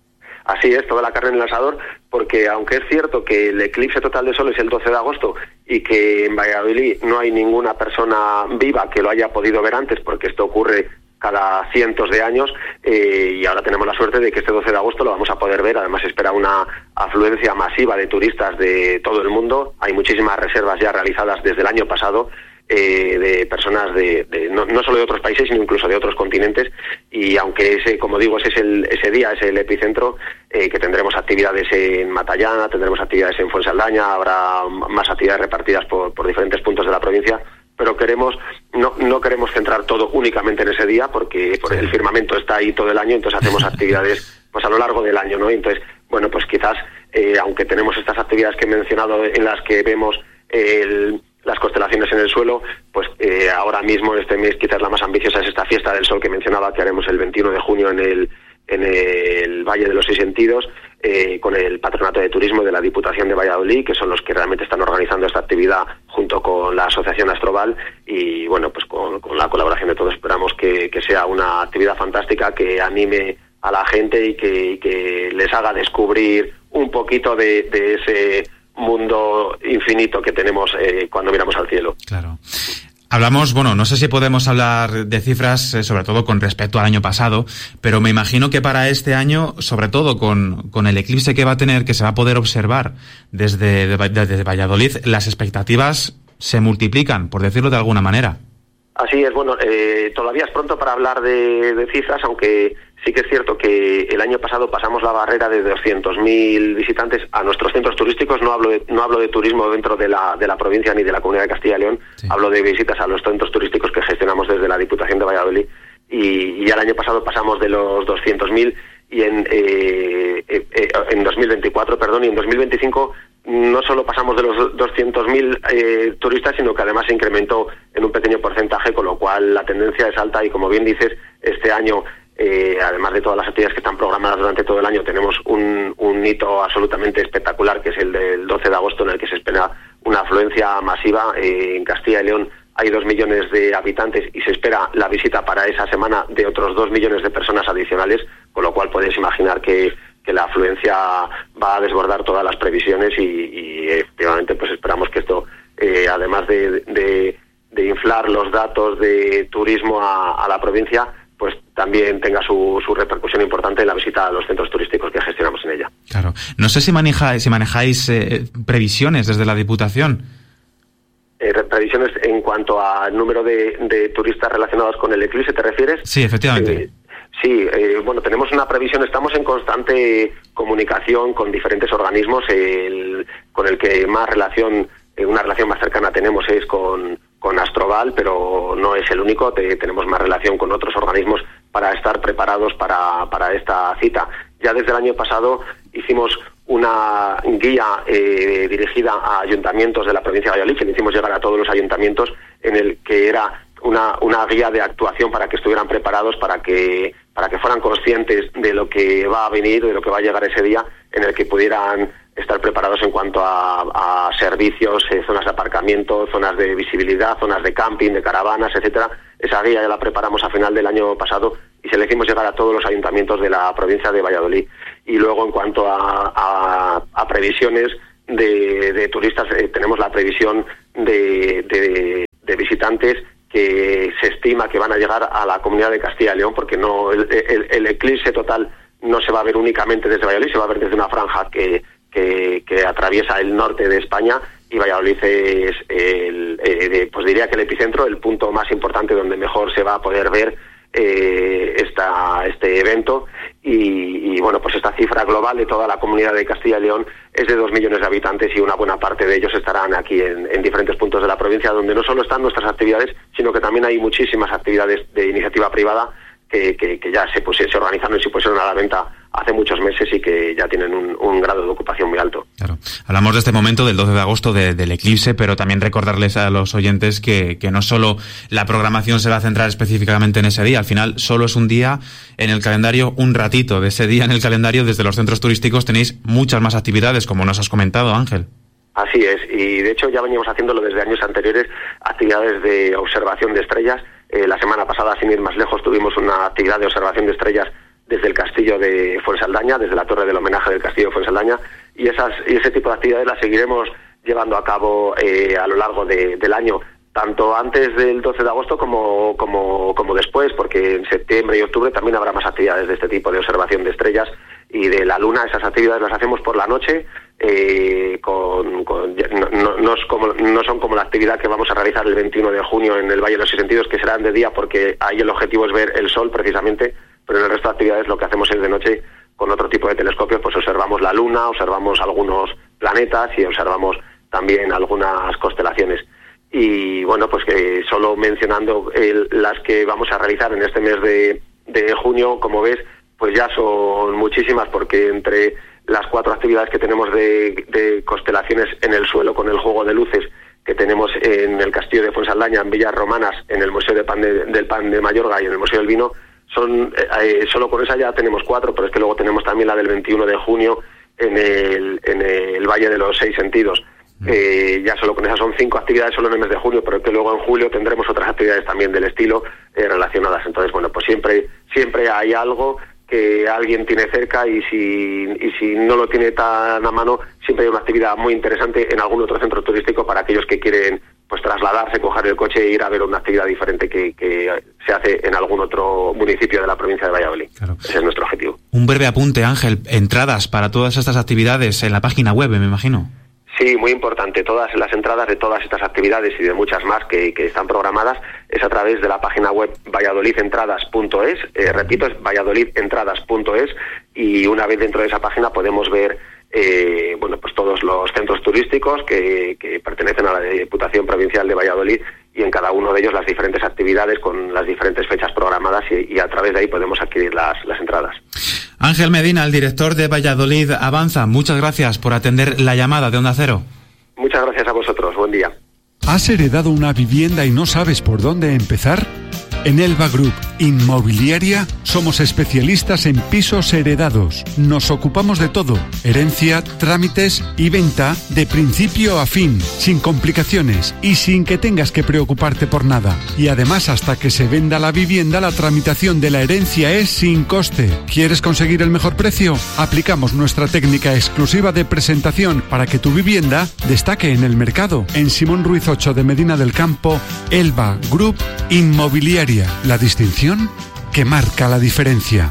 Así es, toda la carne en el asador, porque aunque es cierto que el eclipse total de sol es el doce de agosto y que en Valladolid no hay ninguna persona viva que lo haya podido ver antes, porque esto ocurre cada cientos de años, eh, y ahora tenemos la suerte de que este doce de agosto lo vamos a poder ver. Además se espera una afluencia masiva de turistas de todo el mundo. Hay muchísimas reservas ya realizadas desde el año pasado, Eh, de personas de, de no, no solo de otros países, sino incluso de otros continentes, y aunque ese, como digo, ese es el ese día es el epicentro, eh, que tendremos actividades en Matallana, tendremos actividades en Fuensaldaña, habrá más actividades repartidas por, por diferentes puntos de la provincia, pero queremos no no queremos centrar todo únicamente en ese día, porque, porque el firmamento está ahí todo el año, entonces hacemos actividades pues a lo largo del año, ¿no? Entonces, bueno, pues quizás eh, aunque tenemos estas actividades que he mencionado en las que vemos eh, el las constelaciones en el suelo, pues eh, ahora mismo en este mes quizás la más ambiciosa es esta fiesta del sol que mencionaba, que haremos el veintiuno de junio en el en el Valle de los Seis Sentidos, eh, con el Patronato de Turismo de la Diputación de Valladolid, que son los que realmente están organizando esta actividad junto con la Asociación Astroval, y bueno, pues con, con la colaboración de todos esperamos que, que sea una actividad fantástica, que anime a la gente y que, y que les haga descubrir un poquito de, de ese mundo infinito que tenemos eh, cuando miramos al cielo. Claro. Hablamos, bueno, no sé si podemos hablar de cifras, eh, sobre todo con respecto al año pasado, pero me imagino que para este año, sobre todo con, con el eclipse que va a tener, que se va a poder observar desde, de, desde Valladolid, las expectativas se multiplican, por decirlo de alguna manera. Así es, bueno, eh, todavía es pronto para hablar de, de cifras, aunque sí que es cierto que el año pasado pasamos la barrera de doscientos mil visitantes a nuestros centros turísticos. No hablo de, no hablo de turismo dentro de la, de la provincia ni de la Comunidad de Castilla y León, sí. Hablo de visitas a los centros turísticos que gestionamos desde la Diputación de Valladolid, y, y el año pasado pasamos de los doscientos mil, y en, eh, eh, eh, en dos mil veinticuatro, perdón, y en dos mil veinticinco no solo pasamos de los doscientos mil eh, turistas, sino que además se incrementó en un pequeño porcentaje, con lo cual la tendencia es alta, y como bien dices, este año, eh, además de todas las actividades que están programadas durante todo el año, tenemos un, un hito absolutamente espectacular, que es el del doce de agosto, en el que se espera una afluencia masiva. Eh, en Castilla y León hay dos millones de habitantes y se espera la visita para esa semana de otros dos millones de personas adicionales, con lo cual podéis imaginar que que la afluencia va a desbordar todas las previsiones, y, y efectivamente pues esperamos que esto, eh, además de, de, de inflar los datos de turismo a, a la provincia, pues también tenga su, su repercusión importante en la visita a los centros turísticos que gestionamos en ella. Claro. No sé si manejáis, si manejáis eh, previsiones desde la Diputación. Eh, previsiones en cuanto al número de, de turistas relacionados con el eclipse, ¿te refieres? Sí, efectivamente. Eh, Sí, eh, bueno, tenemos una previsión, estamos en constante comunicación con diferentes organismos. El, con el que más relación, eh, una relación más cercana tenemos es con, con Astroval, pero no es el único, te, tenemos más relación con otros organismos para estar preparados para, para esta cita. Ya desde el año pasado hicimos una guía eh, dirigida a ayuntamientos de la provincia de Valladolid, que le hicimos llegar a todos los ayuntamientos, en el que era una, una guía de actuación para que estuvieran preparados, para que para que fueran conscientes de lo que va a venir, de lo que va a llegar ese día, en el que pudieran estar preparados en cuanto a, a servicios, eh, zonas de aparcamiento, zonas de visibilidad, zonas de camping, de caravanas, etcétera. Esa guía ya la preparamos a final del año pasado y se la hicimos llegar a todos los ayuntamientos de la provincia de Valladolid. Y luego, en cuanto a, a, a previsiones de, de turistas, eh, tenemos la previsión de, de, de visitantes que se estima que van a llegar a la Comunidad de Castilla y León, porque no el, el, el eclipse total no se va a ver únicamente desde Valladolid, se va a ver desde una franja que, que, que atraviesa el norte de España, y Valladolid es, el, eh, pues diría que el epicentro, el punto más importante donde mejor se va a poder ver eh, esta, este evento. Y, y bueno, pues esta cifra global de toda la Comunidad de Castilla y León es de dos millones de habitantes, y una buena parte de ellos estarán aquí en, en diferentes puntos de la provincia, donde no solo están nuestras actividades, sino que también hay muchísimas actividades de iniciativa privada que, que, que ya se, pues, se organizaron y se pusieron a la venta hace muchos meses y que ya tienen un, un grado de ocupación muy alto. Claro. Hablamos de este momento del doce de agosto de, del eclipse, pero también recordarles a los oyentes que, que no solo la programación se va a centrar específicamente en ese día. Al final solo es un día en el calendario, un ratito de ese día en el calendario. Desde los centros turísticos tenéis muchas más actividades, como nos has comentado, Ángel. Así es, y de hecho ya veníamos haciéndolo desde años anteriores, actividades de observación de estrellas. Eh, la semana pasada, sin ir más lejos, tuvimos una actividad de observación de estrellas desde el castillo de Fuensaldaña, desde la torre del homenaje del castillo de Fuensaldaña, y esas y ese tipo de actividades las seguiremos llevando a cabo eh, a lo largo de, del año, tanto antes del doce de agosto como, como, como después, porque en septiembre y octubre también habrá más actividades de este tipo de observación de estrellas y de la luna. Esas actividades las hacemos por la noche, eh, con, con, no, no, no, es como, no son como la actividad que vamos a realizar el veintiuno de junio en el Valle de los Seis Sentidos, que serán de día, porque ahí el objetivo es ver el sol precisamente, pero en el resto de actividades lo que hacemos es de noche con otro tipo de telescopios, pues observamos la luna, observamos algunos planetas y observamos también algunas constelaciones. Y bueno, pues que solo mencionando el, las que vamos a realizar en este mes de, de junio, como ves, pues ya son muchísimas, porque entre las cuatro actividades que tenemos de, de constelaciones en el suelo con el juego de luces que tenemos en el castillo de Fuensaldaña, en Villas Romanas, en el Museo de Pan de, del Pan de Mayorga y en el Museo del Vino, son eh, solo con esa ya tenemos cuatro, pero es que luego tenemos también la del veintiuno de junio en el, en el Valle de los Seis Sentidos. Eh, ya solo con esas son cinco actividades solo en el mes de junio, pero que luego en julio tendremos otras actividades también del estilo eh, relacionadas. Entonces, bueno, pues siempre siempre hay algo que alguien tiene cerca, y si y si no lo tiene tan a mano, siempre hay una actividad muy interesante en algún otro centro turístico para aquellos que quieren pues trasladarse, coger el coche e ir a ver una actividad diferente que, que se hace en algún otro municipio de la provincia de Valladolid. Claro. Ese es nuestro objetivo. Un breve apunte, Ángel, entradas para todas estas actividades en la página web, me imagino. Sí, muy importante. Todas las entradas de todas estas actividades y de muchas más que, que están programadas es a través de la página web valladolid entradas punto es. Eh, repito, es valladolid entradas punto es, y una vez dentro de esa página podemos ver eh, bueno, pues todos los centros turísticos que, que pertenecen a la Diputación Provincial de Valladolid, y en cada uno de ellos las diferentes actividades con las diferentes fechas programadas, y, y a través de ahí podemos adquirir las, las entradas. Ángel Medina, el director de Valladolid Avanza, muchas gracias por atender la llamada de Onda Cero. Muchas gracias a vosotros, buen día. ¿Has heredado una vivienda y no sabes por dónde empezar? En Elba Group Inmobiliaria somos especialistas en pisos heredados. Nos ocupamos de todo: herencia, trámites y venta de principio a fin, sin complicaciones y sin que tengas que preocuparte por nada. Y además, hasta que se venda la vivienda, la tramitación de la herencia es sin coste. ¿Quieres conseguir el mejor precio? Aplicamos nuestra técnica exclusiva de presentación para que tu vivienda destaque en el mercado. En Simón Ruiz ocho de Medina del Campo, Elba Group Inmobiliaria. La distinción que marca la diferencia.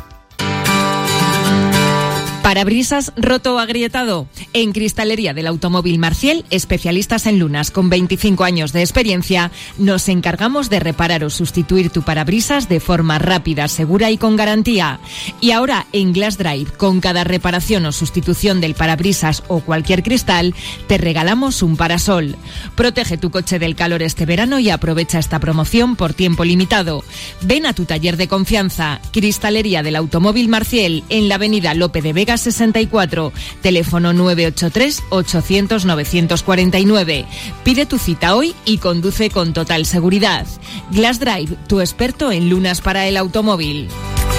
¿Parabrisas roto o agrietado? En Cristalería del Automóvil Marciel, especialistas en lunas con veinticinco años de experiencia, nos encargamos de reparar o sustituir tu parabrisas de forma rápida, segura y con garantía. Y ahora en Glass Drive, con cada reparación o sustitución del parabrisas o cualquier cristal, te regalamos un parasol. Protege tu coche del calor este verano y aprovecha esta promoción por tiempo limitado. Ven a tu taller de confianza, Cristalería del Automóvil Marciel, en la avenida Lope de Vega Ruta sesenta y cuatro, teléfono nueve ocho tres, ochocientos, novecientos cuarenta y nueve. Pide tu cita hoy y conduce con total seguridad. Glass Drive, tu experto en lunas para el automóvil.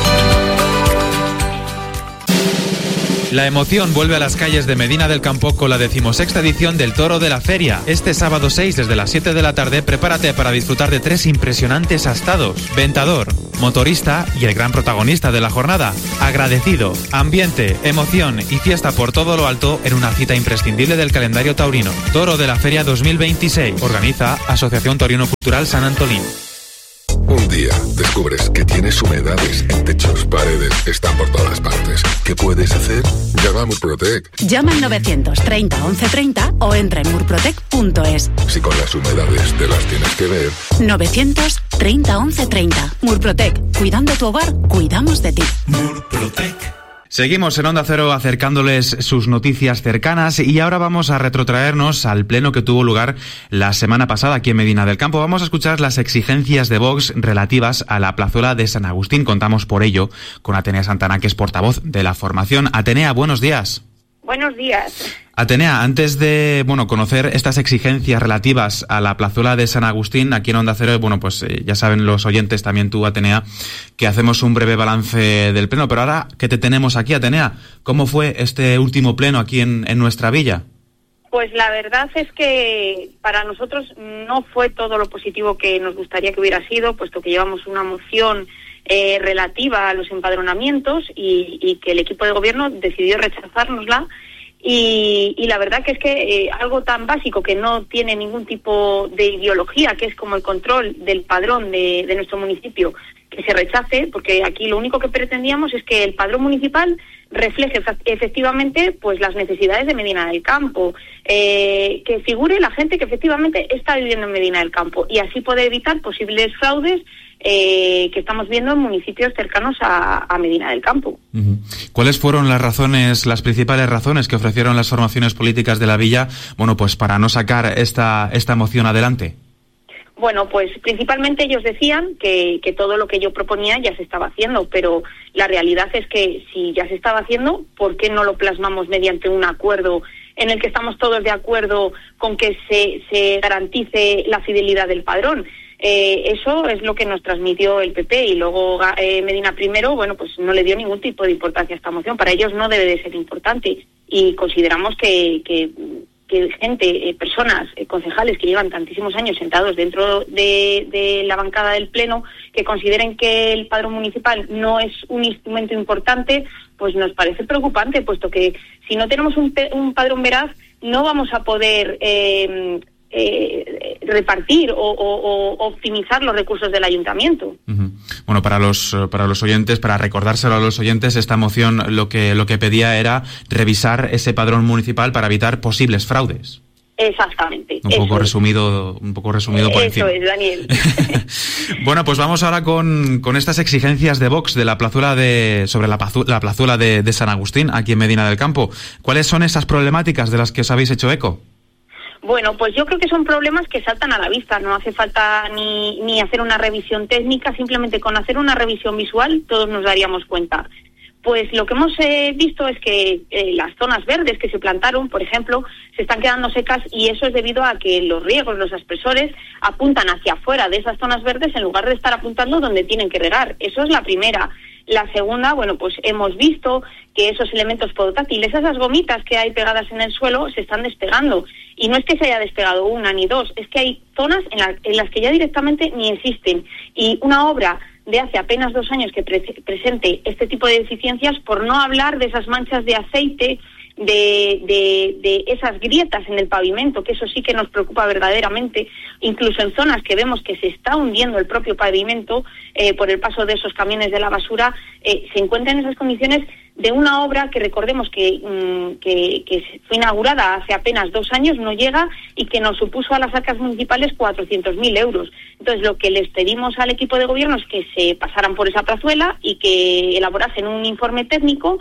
La emoción vuelve a las calles de Medina del Campo con la decimosexta edición del Toro de la Feria. Este sábado seis, desde las siete de la tarde, prepárate para disfrutar de tres impresionantes astados: Ventador, Motorista y el gran protagonista de la jornada, Agradecido. Ambiente, emoción y fiesta por todo lo alto en una cita imprescindible del calendario taurino. Toro de la Feria dos mil veintiséis. Organiza Asociación Taurino Cultural San Antolín. Un día descubres que tienes humedades en techos, paredes, están por todas partes. ¿Qué puedes hacer? Llama a Murprotec. Llama al novecientos treinta, once treinta o entra en murprotec punto es. Si con las humedades te las tienes que ver. novecientos treinta, once treinta. Murprotec. Cuidando tu hogar, cuidamos de ti. Murprotec. Seguimos en Onda Cero acercándoles sus noticias cercanas y ahora vamos a retrotraernos al pleno que tuvo lugar la semana pasada aquí en Medina del Campo. Vamos a escuchar las exigencias de Vox relativas a la plazuela de San Agustín. Contamos por ello con Atenea Santana, que es portavoz de la formación. Atenea, buenos días. Buenos días. Atenea, antes de bueno conocer estas exigencias relativas a la plazuela de San Agustín, aquí en Onda Cero, bueno, pues eh, ya saben los oyentes, también tú, Atenea, que hacemos un breve balance del pleno. Pero ahora que te tenemos aquí, Atenea, ¿cómo fue este último pleno aquí en, en nuestra villa? Pues la verdad es que para nosotros no fue todo lo positivo que nos gustaría que hubiera sido, puesto que llevamos una moción eh, relativa a los empadronamientos y, y que el equipo de gobierno decidió rechazárnosla. Y, y la verdad que es que eh, algo tan básico que no tiene ningún tipo de ideología, que es como el control del padrón de, de nuestro municipio, que se rechace, porque aquí lo único que pretendíamos es que el padrón municipal refleje efectivamente pues las necesidades de Medina del Campo, eh, que figure la gente que efectivamente está viviendo en Medina del Campo y así poder evitar posibles fraudes eh, que estamos viendo en municipios cercanos a, a Medina del Campo. Uh-huh. ¿Cuáles fueron las razones, las principales razones que ofrecieron las formaciones políticas de la villa, bueno, pues para no sacar esta esta moción adelante? Bueno, pues principalmente ellos decían que, que todo lo que yo proponía ya se estaba haciendo, pero la realidad es que si ya se estaba haciendo, ¿por qué no lo plasmamos mediante un acuerdo en el que estamos todos de acuerdo con que se, se garantice la fidelidad del padrón? Eh, eso es lo que nos transmitió el P P y luego eh, Medina Primero, bueno, pues no le dio ningún tipo de importancia a esta moción. Para ellos no debe de ser importante y consideramos que... que que gente, eh, personas, eh, concejales que llevan tantísimos años sentados dentro de, de la bancada del Pleno, que consideren que el padrón municipal no es un instrumento importante, pues nos parece preocupante, puesto que si no tenemos un, un padrón veraz, no vamos a poder eh, eh, repartir o, o, o optimizar los recursos del ayuntamiento. Uh-huh. Bueno, para los para los oyentes, para recordárselo a los oyentes, esta moción lo que lo que pedía era revisar ese padrón municipal para evitar posibles fraudes. Exactamente. Un poco resumido, un poco resumido por encima. Eso es, Daniel. Bueno, pues vamos ahora con, con estas exigencias de Vox de la plazuela de sobre la, plazu, la plazuela de, de San Agustín, aquí en Medina del Campo. ¿Cuáles son esas problemáticas de las que os habéis hecho eco? Bueno, pues yo creo que son problemas que saltan a la vista, no hace falta ni, ni hacer una revisión técnica, simplemente con hacer una revisión visual todos nos daríamos cuenta. Pues lo que hemos eh, visto es que eh, las zonas verdes que se plantaron, por ejemplo, se están quedando secas y eso es debido a que los riegos, los aspersores, apuntan hacia afuera de esas zonas verdes en lugar de estar apuntando donde tienen que regar. Eso es la primera. La segunda, bueno, pues hemos visto que esos elementos podotáctiles, esas gomitas que hay pegadas en el suelo, se están despegando. Y no es que se haya despegado una ni dos, es que hay zonas en, la, en las que ya directamente ni existen. Y una obra de hace apenas dos años que pre- presente este tipo de deficiencias, por no hablar de esas manchas de aceite, de, de, de esas grietas en el pavimento, que eso sí que nos preocupa verdaderamente, incluso en zonas que vemos que se está hundiendo el propio pavimento eh, por el paso de esos camiones de la basura, eh, se encuentran en esas condiciones de una obra que recordemos que, mmm, que, que fue inaugurada hace apenas dos años, no llega y que nos supuso a las arcas municipales cuatrocientos mil euros. Entonces lo que les pedimos al equipo de gobierno es que se pasaran por esa plazuela y que elaborasen un informe técnico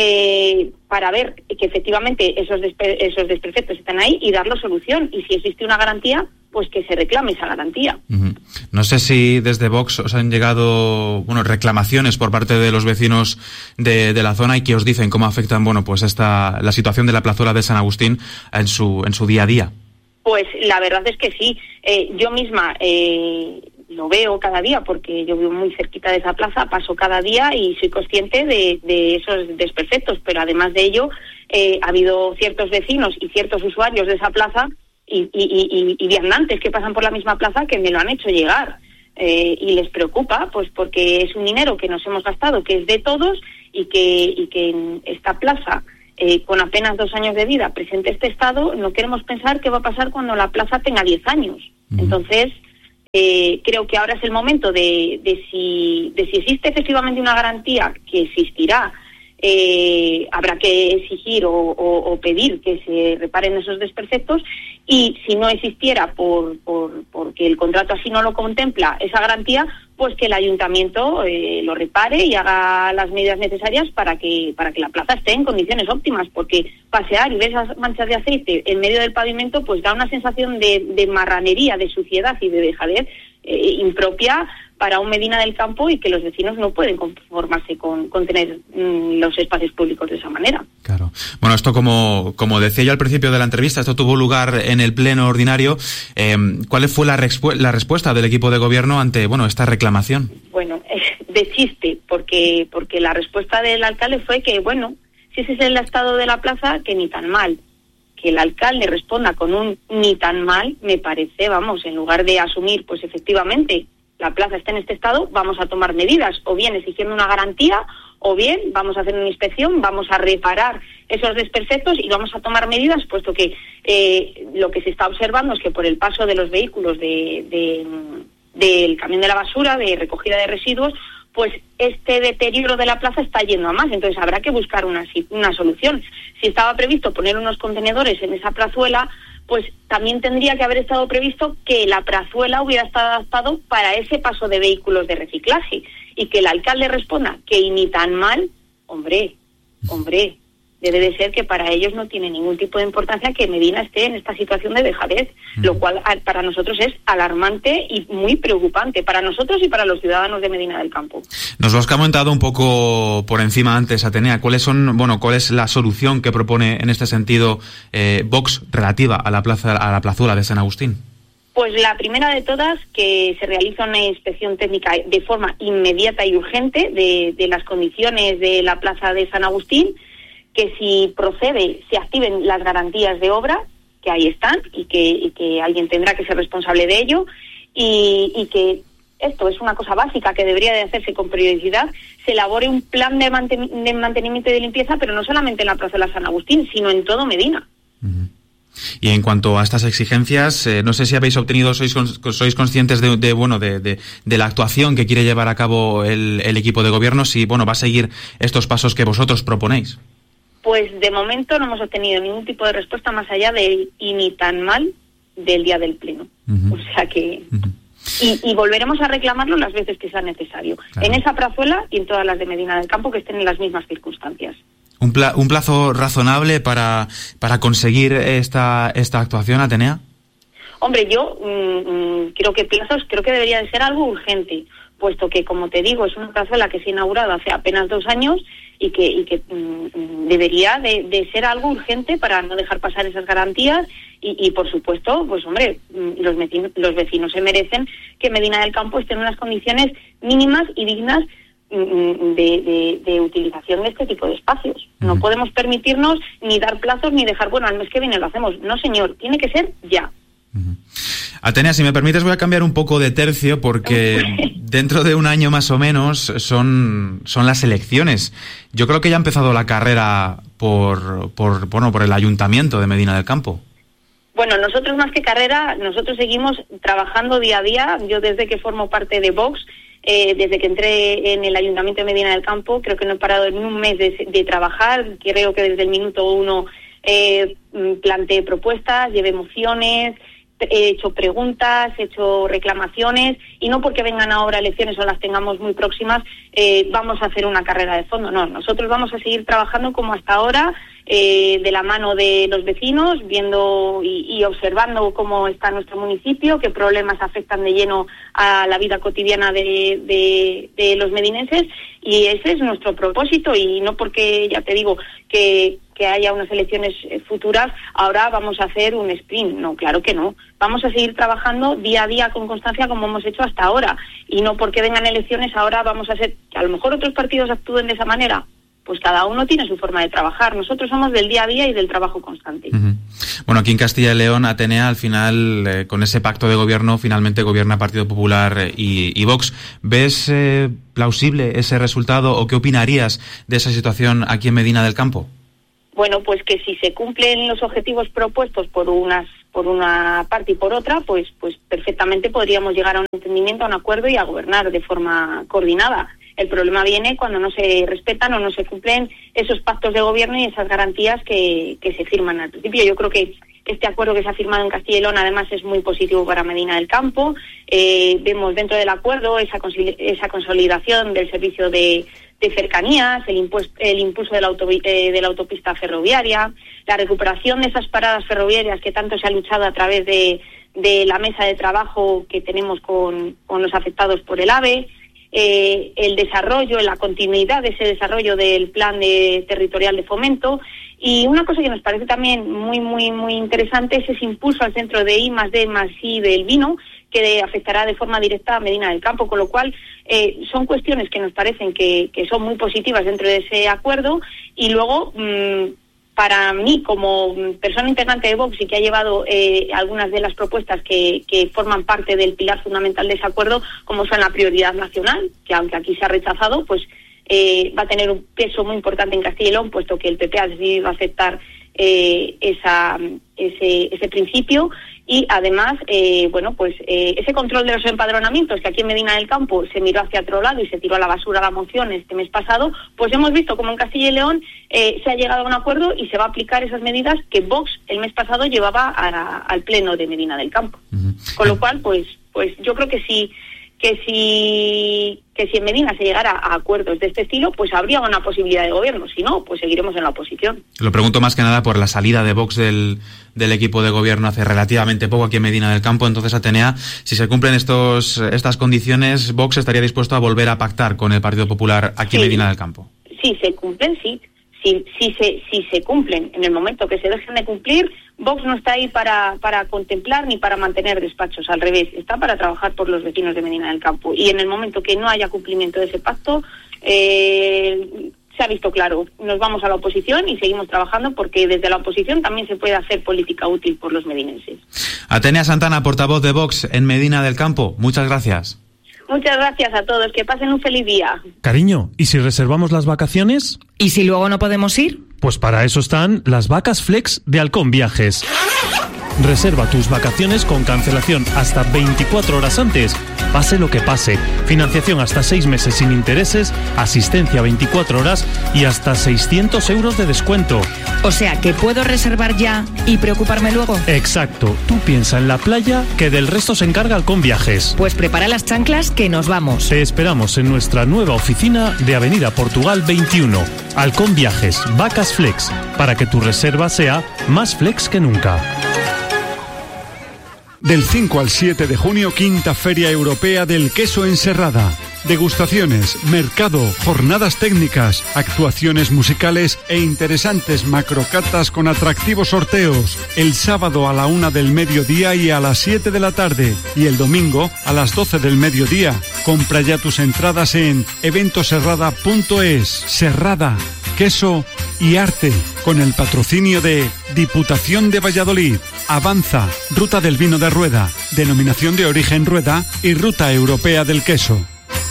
eh, para ver que efectivamente esos, despe- esos desperfectos están ahí y darle solución. Y si existe una garantía, pues que se reclame esa garantía. Uh-huh. No sé si desde Vox os han llegado, bueno, reclamaciones por parte de los vecinos de, de la zona y que os dicen cómo afectan, bueno, pues esta la situación de la plazuela de San Agustín en su en su día a día. Pues la verdad es que sí. Eh, yo misma eh, lo veo cada día porque yo vivo muy cerquita de esa plaza, paso cada día y soy consciente de, de esos desperfectos, pero además de ello eh, ha habido ciertos vecinos y ciertos usuarios de esa plaza y, y, y, y viandantes que pasan por la misma plaza que me lo han hecho llegar eh, y les preocupa, pues porque es un dinero que nos hemos gastado, que es de todos y que, y que en esta plaza, eh, con apenas dos años de vida, presente este estado, no queremos pensar qué va a pasar cuando la plaza tenga diez años. Uh-huh. Entonces, eh, creo que ahora es el momento de, de, si, de si existe efectivamente una garantía, que existirá. Eh, habrá que exigir o, o, o pedir que se reparen esos desperfectos, y si no existiera por, por porque el contrato así no lo contempla esa garantía, pues que el ayuntamiento eh, lo repare y haga las medidas necesarias para que para que la plaza esté en condiciones óptimas, porque pasear y ver esas manchas de aceite en medio del pavimento pues da una sensación de, de marranería, de suciedad y de dejadez eh, impropia para un Medina del Campo, y que los vecinos no pueden conformarse con, con tener mmm, los espacios públicos de esa manera. Claro. Bueno, esto como como decía yo al principio de la entrevista, esto tuvo lugar en el pleno ordinario. Eh, ¿Cuál fue la, respu- la respuesta del equipo de gobierno ante, bueno, esta reclamación? Bueno, de chiste, porque porque la respuesta del alcalde fue que, bueno, si ese es el estado de la plaza, que ni tan mal. Que el alcalde responda con un ni tan mal, me parece, vamos, en lugar de asumir, pues efectivamente, la plaza está en este estado, vamos a tomar medidas, o bien exigiendo una garantía, o bien vamos a hacer una inspección, vamos a reparar esos desperfectos y vamos a tomar medidas, puesto que eh, lo que se está observando es que por el paso de los vehículos de, de, del camión de la basura, de recogida de residuos, pues este deterioro de la plaza está yendo a más, entonces habrá que buscar una, una solución. Si estaba previsto poner unos contenedores en esa plazuela, pues también tendría que haber estado previsto que la plazuela hubiera estado adaptado para ese paso de vehículos de reciclaje, y que el alcalde responda que ni tan mal, hombre, hombre, debe de ser que para ellos no tiene ningún tipo de importancia que Medina esté en esta situación de dejadez, mm. lo cual para nosotros es alarmante y muy preocupante, para nosotros y para los ciudadanos de Medina del Campo. Nos lo has comentado un poco por encima antes, Atenea. ¿Cuáles son, bueno, cuál es la solución que propone en este sentido eh, Vox relativa a la plaza, a la plazuela de San Agustín? Pues la primera de todas, que se realiza una inspección técnica de forma inmediata y urgente de, de las condiciones de la plaza de San Agustín, que si procede se activen las garantías de obra, que ahí están, y que, y que alguien tendrá que ser responsable de ello, y, y que esto es una cosa básica que debería de hacerse con periodicidad, se elabore un plan de, manten- de mantenimiento y de limpieza, pero no solamente en la plaza de San Agustín, sino en todo Medina. Uh-huh. Y en cuanto a estas exigencias, eh, no sé si habéis obtenido, sois sois conscientes de, de bueno de, de, de la actuación que quiere llevar a cabo el, el equipo de gobierno, si bueno va a seguir estos pasos que vosotros proponéis. Pues de momento no hemos obtenido ningún tipo de respuesta más allá del y ni tan mal del día del pleno. Uh-huh. O sea que... Uh-huh. Y, y volveremos a reclamarlo las veces que sea necesario. Claro. En esa plazuela y en todas las de Medina del Campo que estén en las mismas circunstancias. ¿Un, pla- un plazo razonable para, para conseguir esta, esta actuación, Atenea? Hombre, yo mmm, creo que plazos, creo que debería de ser algo urgente, puesto que, como te digo, es una plazuela que se ha inaugurado hace apenas dos años y que, y que mmm, debería de, de ser algo urgente para no dejar pasar esas garantías y, y por supuesto, pues hombre, los vecinos, los vecinos se merecen que Medina del Campo esté en unas condiciones mínimas y dignas de, de, de utilización de este tipo de espacios. Uh-huh. No podemos permitirnos ni dar plazos ni dejar, bueno, al mes que viene lo hacemos. No, señor, tiene que ser ya. Uh-huh. Atenea, si me permites voy a cambiar un poco de tercio porque dentro de un año más o menos son, son las elecciones. Yo creo que ya ha empezado la carrera por, por, bueno, por el Ayuntamiento de Medina del Campo. Bueno, nosotros más que carrera, nosotros seguimos trabajando día a día. Yo desde que formo parte de Vox, eh, desde que entré en el Ayuntamiento de Medina del Campo, creo que no he parado en un mes de, de trabajar. Creo que desde el minuto uno eh, planteé propuestas, llevé mociones, he hecho preguntas, he hecho reclamaciones, y no porque vengan ahora elecciones o las tengamos muy próximas, eh, vamos a hacer una carrera de fondo. No, nosotros vamos a seguir trabajando como hasta ahora, eh, de la mano de los vecinos, viendo y, y observando cómo está nuestro municipio, qué problemas afectan de lleno a la vida cotidiana de, de, de los medinenses, y ese es nuestro propósito, y no porque, ya te digo, que que haya unas elecciones futuras, ahora vamos a hacer un sprint. No, claro que no. Vamos a seguir trabajando día a día con constancia como hemos hecho hasta ahora. Y no porque vengan elecciones ahora vamos a hacer que a lo mejor otros partidos actúen de esa manera. Pues cada uno tiene su forma de trabajar. Nosotros somos del día a día y del trabajo constante. Uh-huh. Bueno, aquí en Castilla y León, Atenea, al final, eh, con ese pacto de gobierno, finalmente gobierna Partido Popular y, y Vox. ¿Ves eh, plausible ese resultado o qué opinarías de esa situación aquí en Medina del Campo? Bueno, pues que si se cumplen los objetivos propuestos por unas por una parte y por otra, pues pues perfectamente podríamos llegar a un entendimiento, a un acuerdo y a gobernar de forma coordinada. El problema viene cuando no se respetan o no se cumplen esos pactos de gobierno y esas garantías que, que se firman al principio. Yo creo que este acuerdo que se ha firmado en Castilla y León además es muy positivo para Medina del Campo. Eh, vemos dentro del acuerdo esa, esa consolidación del servicio de de cercanías, el, impuesto, el impulso de la, autovi- eh, de la autopista ferroviaria, la recuperación de esas paradas ferroviarias que tanto se ha luchado a través de, de la mesa de trabajo que tenemos con, con los afectados por el AVE, eh, el desarrollo, la continuidad de ese desarrollo del plan de, territorial de fomento. Y una cosa que nos parece también muy, muy, muy interesante es ese impulso al centro de I más D más I del vino, que afectará de forma directa a Medina del Campo, con lo cual eh, son cuestiones que nos parecen que, que son muy positivas dentro de ese acuerdo. Y luego, mmm, para mí, como persona integrante de Vox y que ha llevado eh, algunas de las propuestas que, que forman parte del pilar fundamental de ese acuerdo, como son la prioridad nacional, que aunque aquí se ha rechazado, pues eh, va a tener un peso muy importante en Castilla y León, puesto que el P P ha decidido aceptar eh, esa, ese, ese principio. Y además, eh, bueno, pues eh, ese control de los empadronamientos, que aquí en Medina del Campo se miró hacia otro lado y se tiró a la basura la moción este mes pasado, pues hemos visto como en Castilla y León eh, se ha llegado a un acuerdo y se va a aplicar esas medidas que Vox el mes pasado llevaba a la, al pleno de Medina del Campo. Uh-huh. Con lo cual, pues, pues yo creo que sí. que si que si en Medina se llegara a acuerdos de este estilo, pues habría una posibilidad de gobierno. Si no, pues seguiremos en la oposición. Lo pregunto más que nada por la salida de Vox del, del equipo de gobierno hace relativamente poco aquí en Medina del Campo. Entonces, Atenea, si se cumplen estos estas condiciones, Vox estaría dispuesto a volver a pactar con el Partido Popular aquí sí, en Medina del Campo. Si se cumplen, sí. Si, si, se, si se cumplen, en el momento que se dejen de cumplir, Vox no está ahí para, para contemplar ni para mantener despachos, al revés, está para trabajar por los vecinos de Medina del Campo. Y en el momento que no haya cumplimiento de ese pacto, eh, se ha visto claro, nos vamos a la oposición y seguimos trabajando porque desde la oposición también se puede hacer política útil por los medinenses. Atenea Santana, portavoz de Vox en Medina del Campo, muchas gracias. Muchas gracias a todos, que pasen un feliz día. Cariño, ¿y si reservamos las vacaciones? ¿Y si luego no podemos ir? Pues para eso están las vacas flex de Halcón Viajes. Reserva tus vacaciones con cancelación hasta veinticuatro horas antes, pase lo que pase. Financiación hasta seis meses sin intereses, asistencia veinticuatro horas y hasta seiscientos euros de descuento. O sea, que puedo reservar ya y preocuparme luego. Exacto. Tú piensa en la playa, que del resto se encarga Halcón Viajes. Pues prepara las chanclas que nos vamos. Te esperamos en nuestra nueva oficina de Avenida Portugal veintiuno. Halcón Viajes, vacas flex, para que tu reserva sea más flex que nunca. Del cinco al siete de junio, quinta Feria Europea del Queso en Serrada. Degustaciones, mercado, jornadas técnicas, actuaciones musicales e interesantes macrocatas con atractivos sorteos. El sábado a la una del mediodía y a las siete de la tarde. Y el domingo a las doce del mediodía. Compra ya tus entradas en eventoserrada punto es. Serrada, queso y arte, con el patrocinio de Diputación de Valladolid, Avanza, Ruta del Vino de Rueda, Denominación de Origen Rueda y Ruta Europea del Queso.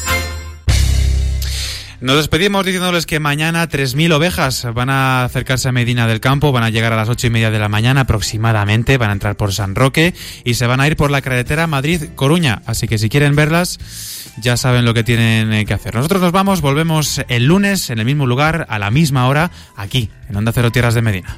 Nos despedimos diciéndoles que mañana tres mil ovejas van a acercarse a Medina del Campo, van a llegar a las ocho y media de la mañana aproximadamente, van a entrar por San Roque y se van a ir por la carretera Madrid-Coruña. Así que si quieren verlas, ya saben lo que tienen que hacer. Nosotros nos vamos, volvemos el lunes en el mismo lugar, a la misma hora, aquí, en Onda Cero Tierras de Medina.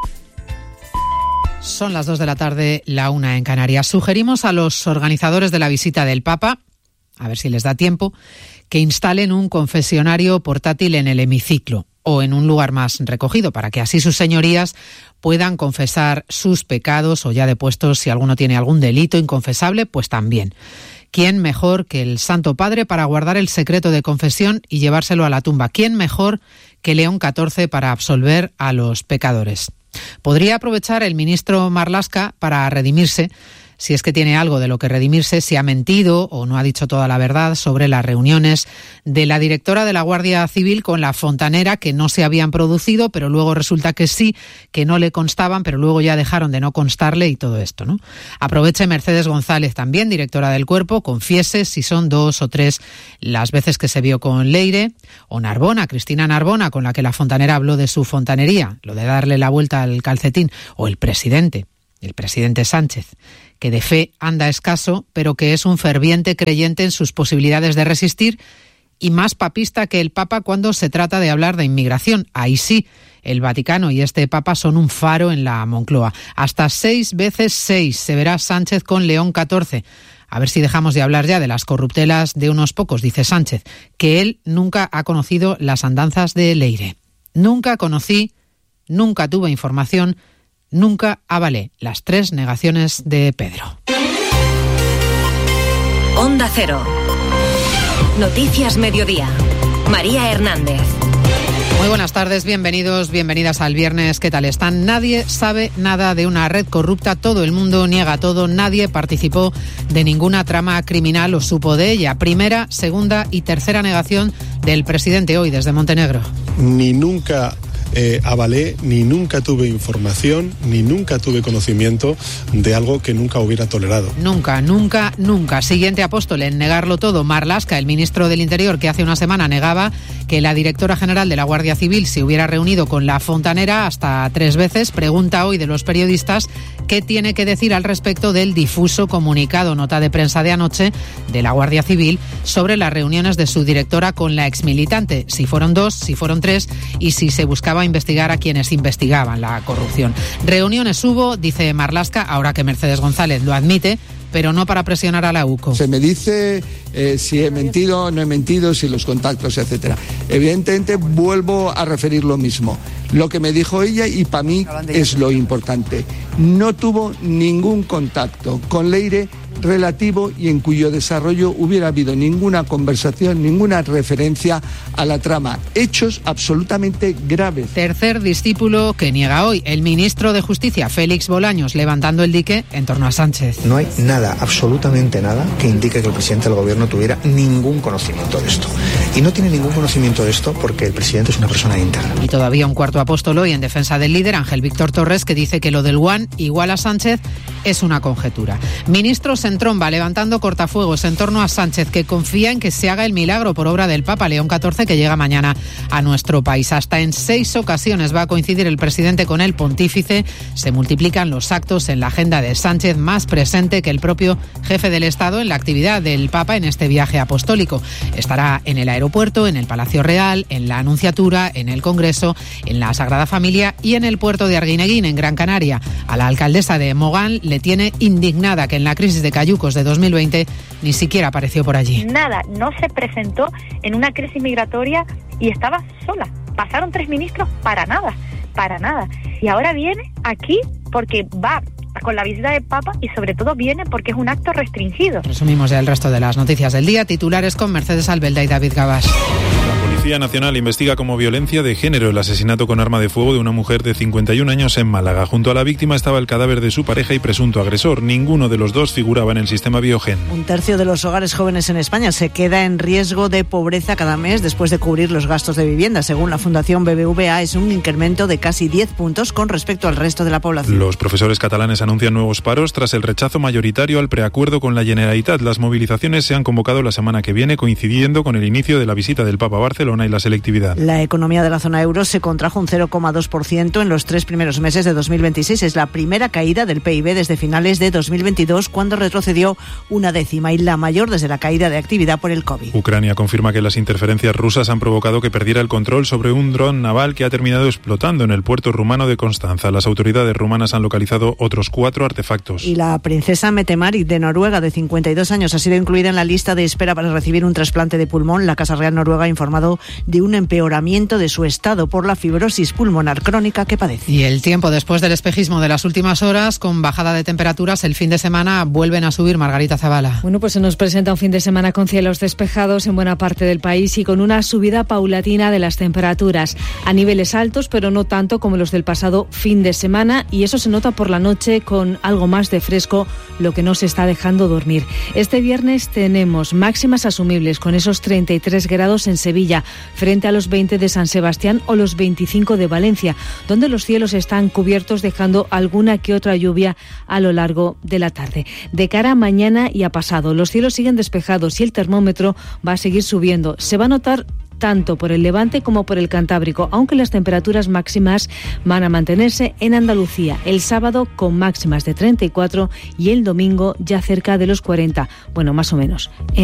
Son las dos de la tarde, la una en Canarias. Sugerimos a los organizadores de la visita del Papa, a ver si les da tiempo, que instalen un confesionario portátil en el hemiciclo. o en un lugar más recogido, para que así sus señorías puedan confesar sus pecados o ya depuestos si alguno tiene algún delito inconfesable, pues también. ¿Quién mejor que el Santo Padre para guardar el secreto de confesión y llevárselo a la tumba? ¿Quién mejor que León catorce para absolver a los pecadores? Podría aprovechar el ministro Marlaska para redimirse, si es que tiene algo de lo que redimirse, si ha mentido o no ha dicho toda la verdad sobre las reuniones de la directora de la Guardia Civil con la fontanera, que no se habían producido, pero luego resulta que sí, que no le constaban, pero luego ya dejaron de no constarle y todo esto, ¿no? Aproveche Mercedes González también, directora del Cuerpo, confiese si son dos o tres las veces que se vio con Leire, o Narbona, Cristina Narbona, con la que la fontanera habló de su fontanería, lo de darle la vuelta al calcetín, o el presidente, el presidente Sánchez, que de fe anda escaso, pero que es un ferviente creyente en sus posibilidades de resistir y más papista que el Papa cuando se trata de hablar de inmigración. Ahí sí, el Vaticano y este Papa son un faro en la Moncloa. Hasta seis veces seis se verá Sánchez con León catorce. A ver si dejamos de hablar ya de las corruptelas de unos pocos, dice Sánchez, que él nunca ha conocido las andanzas de Leire. Nunca conocí, nunca tuve información, nunca avalé. Las tres negaciones de Pedro. Onda Cero. Noticias Mediodía. María Hernández. Muy buenas tardes, bienvenidos, bienvenidas al viernes. ¿Qué tal están? Nadie sabe nada de una red corrupta, todo el mundo niega todo, nadie participó de ninguna trama criminal o supo de ella. Primera, segunda y tercera negación del presidente hoy desde Montenegro. Ni nunca Eh, avalé, ni nunca tuve información, ni nunca tuve conocimiento de algo que nunca hubiera tolerado. Nunca, nunca, nunca. Siguiente apóstol en negarlo todo, Marlaska, el ministro del Interior, que hace una semana negaba que la directora general de la Guardia Civil se hubiera reunido con la fontanera hasta tres veces. Pregunta hoy de los periodistas qué tiene que decir al respecto del difuso comunicado, nota de prensa de anoche de la Guardia Civil sobre las reuniones de su directora con la exmilitante. Si fueron dos, si fueron tres y si se buscaba investigar a quienes investigaban la corrupción. Reuniones hubo, dice Marlaska, ahora que Mercedes González lo admite, pero no para presionar a la U C O. Se me dice eh, si he mentido, no he mentido, si los contactos, etcétera. Evidentemente vuelvo a referir lo mismo. Lo que me dijo ella, y para mí es lo importante. No tuvo ningún contacto con Leire relativo y en cuyo desarrollo hubiera habido ninguna conversación, ninguna referencia a la trama. Hechos absolutamente graves. Tercer discípulo que niega hoy, el ministro de Justicia, Félix Bolaños, levantando el dique en torno a Sánchez. No hay nada, absolutamente nada, que indique que el presidente del gobierno tuviera ningún conocimiento de esto. Y no tiene ningún conocimiento de esto porque el presidente es una persona íntegra. Y todavía un cuarto apóstol hoy en defensa del líder, Ángel Víctor Torres, que dice que lo del One igual a Sánchez es una conjetura. Ministros en tromba levantando cortafuegos en torno a Sánchez, que confía en que se haga el milagro por obra del Papa León catorce, que llega mañana a nuestro país. Hasta en seis ocasiones va a coincidir el presidente con el pontífice. Se multiplican los actos en la agenda de Sánchez, más presente que el propio jefe del Estado en la actividad del Papa en este viaje apostólico. Estará en el aeropuerto, en el Palacio Real, en la Anunciatura, en el Congreso, en la Sagrada Familia y en el puerto de Arguineguín, en Gran Canaria. A la alcaldesa de Mogán le tiene indignada que en la crisis de Cayucos de dos mil veinte ni siquiera apareció por allí. Nada, no se presentó en una crisis migratoria y estaba sola. Pasaron tres ministros para nada, para nada. Y ahora viene aquí porque va con la visita del Papa y sobre todo viene porque es un acto restringido. Resumimos ya el resto de las noticias del día. Titulares con Mercedes Albelda y David Gabás. La Policía Nacional investiga como violencia de género el asesinato con arma de fuego de una mujer de cincuenta y un años en Málaga. Junto a la víctima estaba el cadáver de su pareja y presunto agresor. Ninguno de los dos figuraba en el sistema Biogen. Un tercio de los hogares jóvenes en España se queda en riesgo de pobreza cada mes después de cubrir los gastos de vivienda. Según la Fundación B B V A, es un incremento de casi diez puntos con respecto al resto de la población. Los profesores catalanes anuncian nuevos paros tras el rechazo mayoritario al preacuerdo con la Generalitat. Las movilizaciones se han convocado la semana que viene, coincidiendo con el inicio de la visita del Papa a Barcelona y la selectividad. La economía de la zona euro se contrajo un cero coma dos por ciento en los tres primeros meses de dos mil veintiséis. Es la primera caída del P I B desde finales de dos mil veintidós, cuando retrocedió una décima, y la mayor desde la caída de actividad por el COVID. Ucrania confirma que las interferencias rusas han provocado que perdiera el control sobre un dron naval que ha terminado explotando en el puerto rumano de Constanza. Las autoridades rumanas han localizado otros cuatro artefactos. Y la princesa Mette-Marit de Noruega, de cincuenta y dos años, ha sido incluida en la lista de espera para recibir un trasplante de pulmón. La Casa Real Noruega ha informado de un empeoramiento de su estado por la fibrosis pulmonar crónica que padece. Y el tiempo después del espejismo de las últimas horas, con bajada de temperaturas, el fin de semana vuelven a subir. Margarita Zavala. Bueno, pues se nos presenta un fin de semana con cielos despejados en buena parte del país y con una subida paulatina de las temperaturas a niveles altos, pero no tanto como los del pasado fin de semana, y eso se nota por la noche con algo más de fresco, lo que no se está dejando dormir. Este viernes tenemos máximas asumibles con esos treinta y tres grados en Sevilla, frente a los veinte de San Sebastián o los veinticinco de Valencia, donde los cielos están cubiertos, dejando alguna que otra lluvia a lo largo de la tarde. De cara a mañana y a pasado, los cielos siguen despejados y el termómetro va a seguir subiendo. Se va a notar tanto por el Levante como por el Cantábrico, aunque las temperaturas máximas van a mantenerse en Andalucía. El sábado con máximas de treinta y cuatro y el domingo ya cerca de los cuarenta, bueno, más o menos. En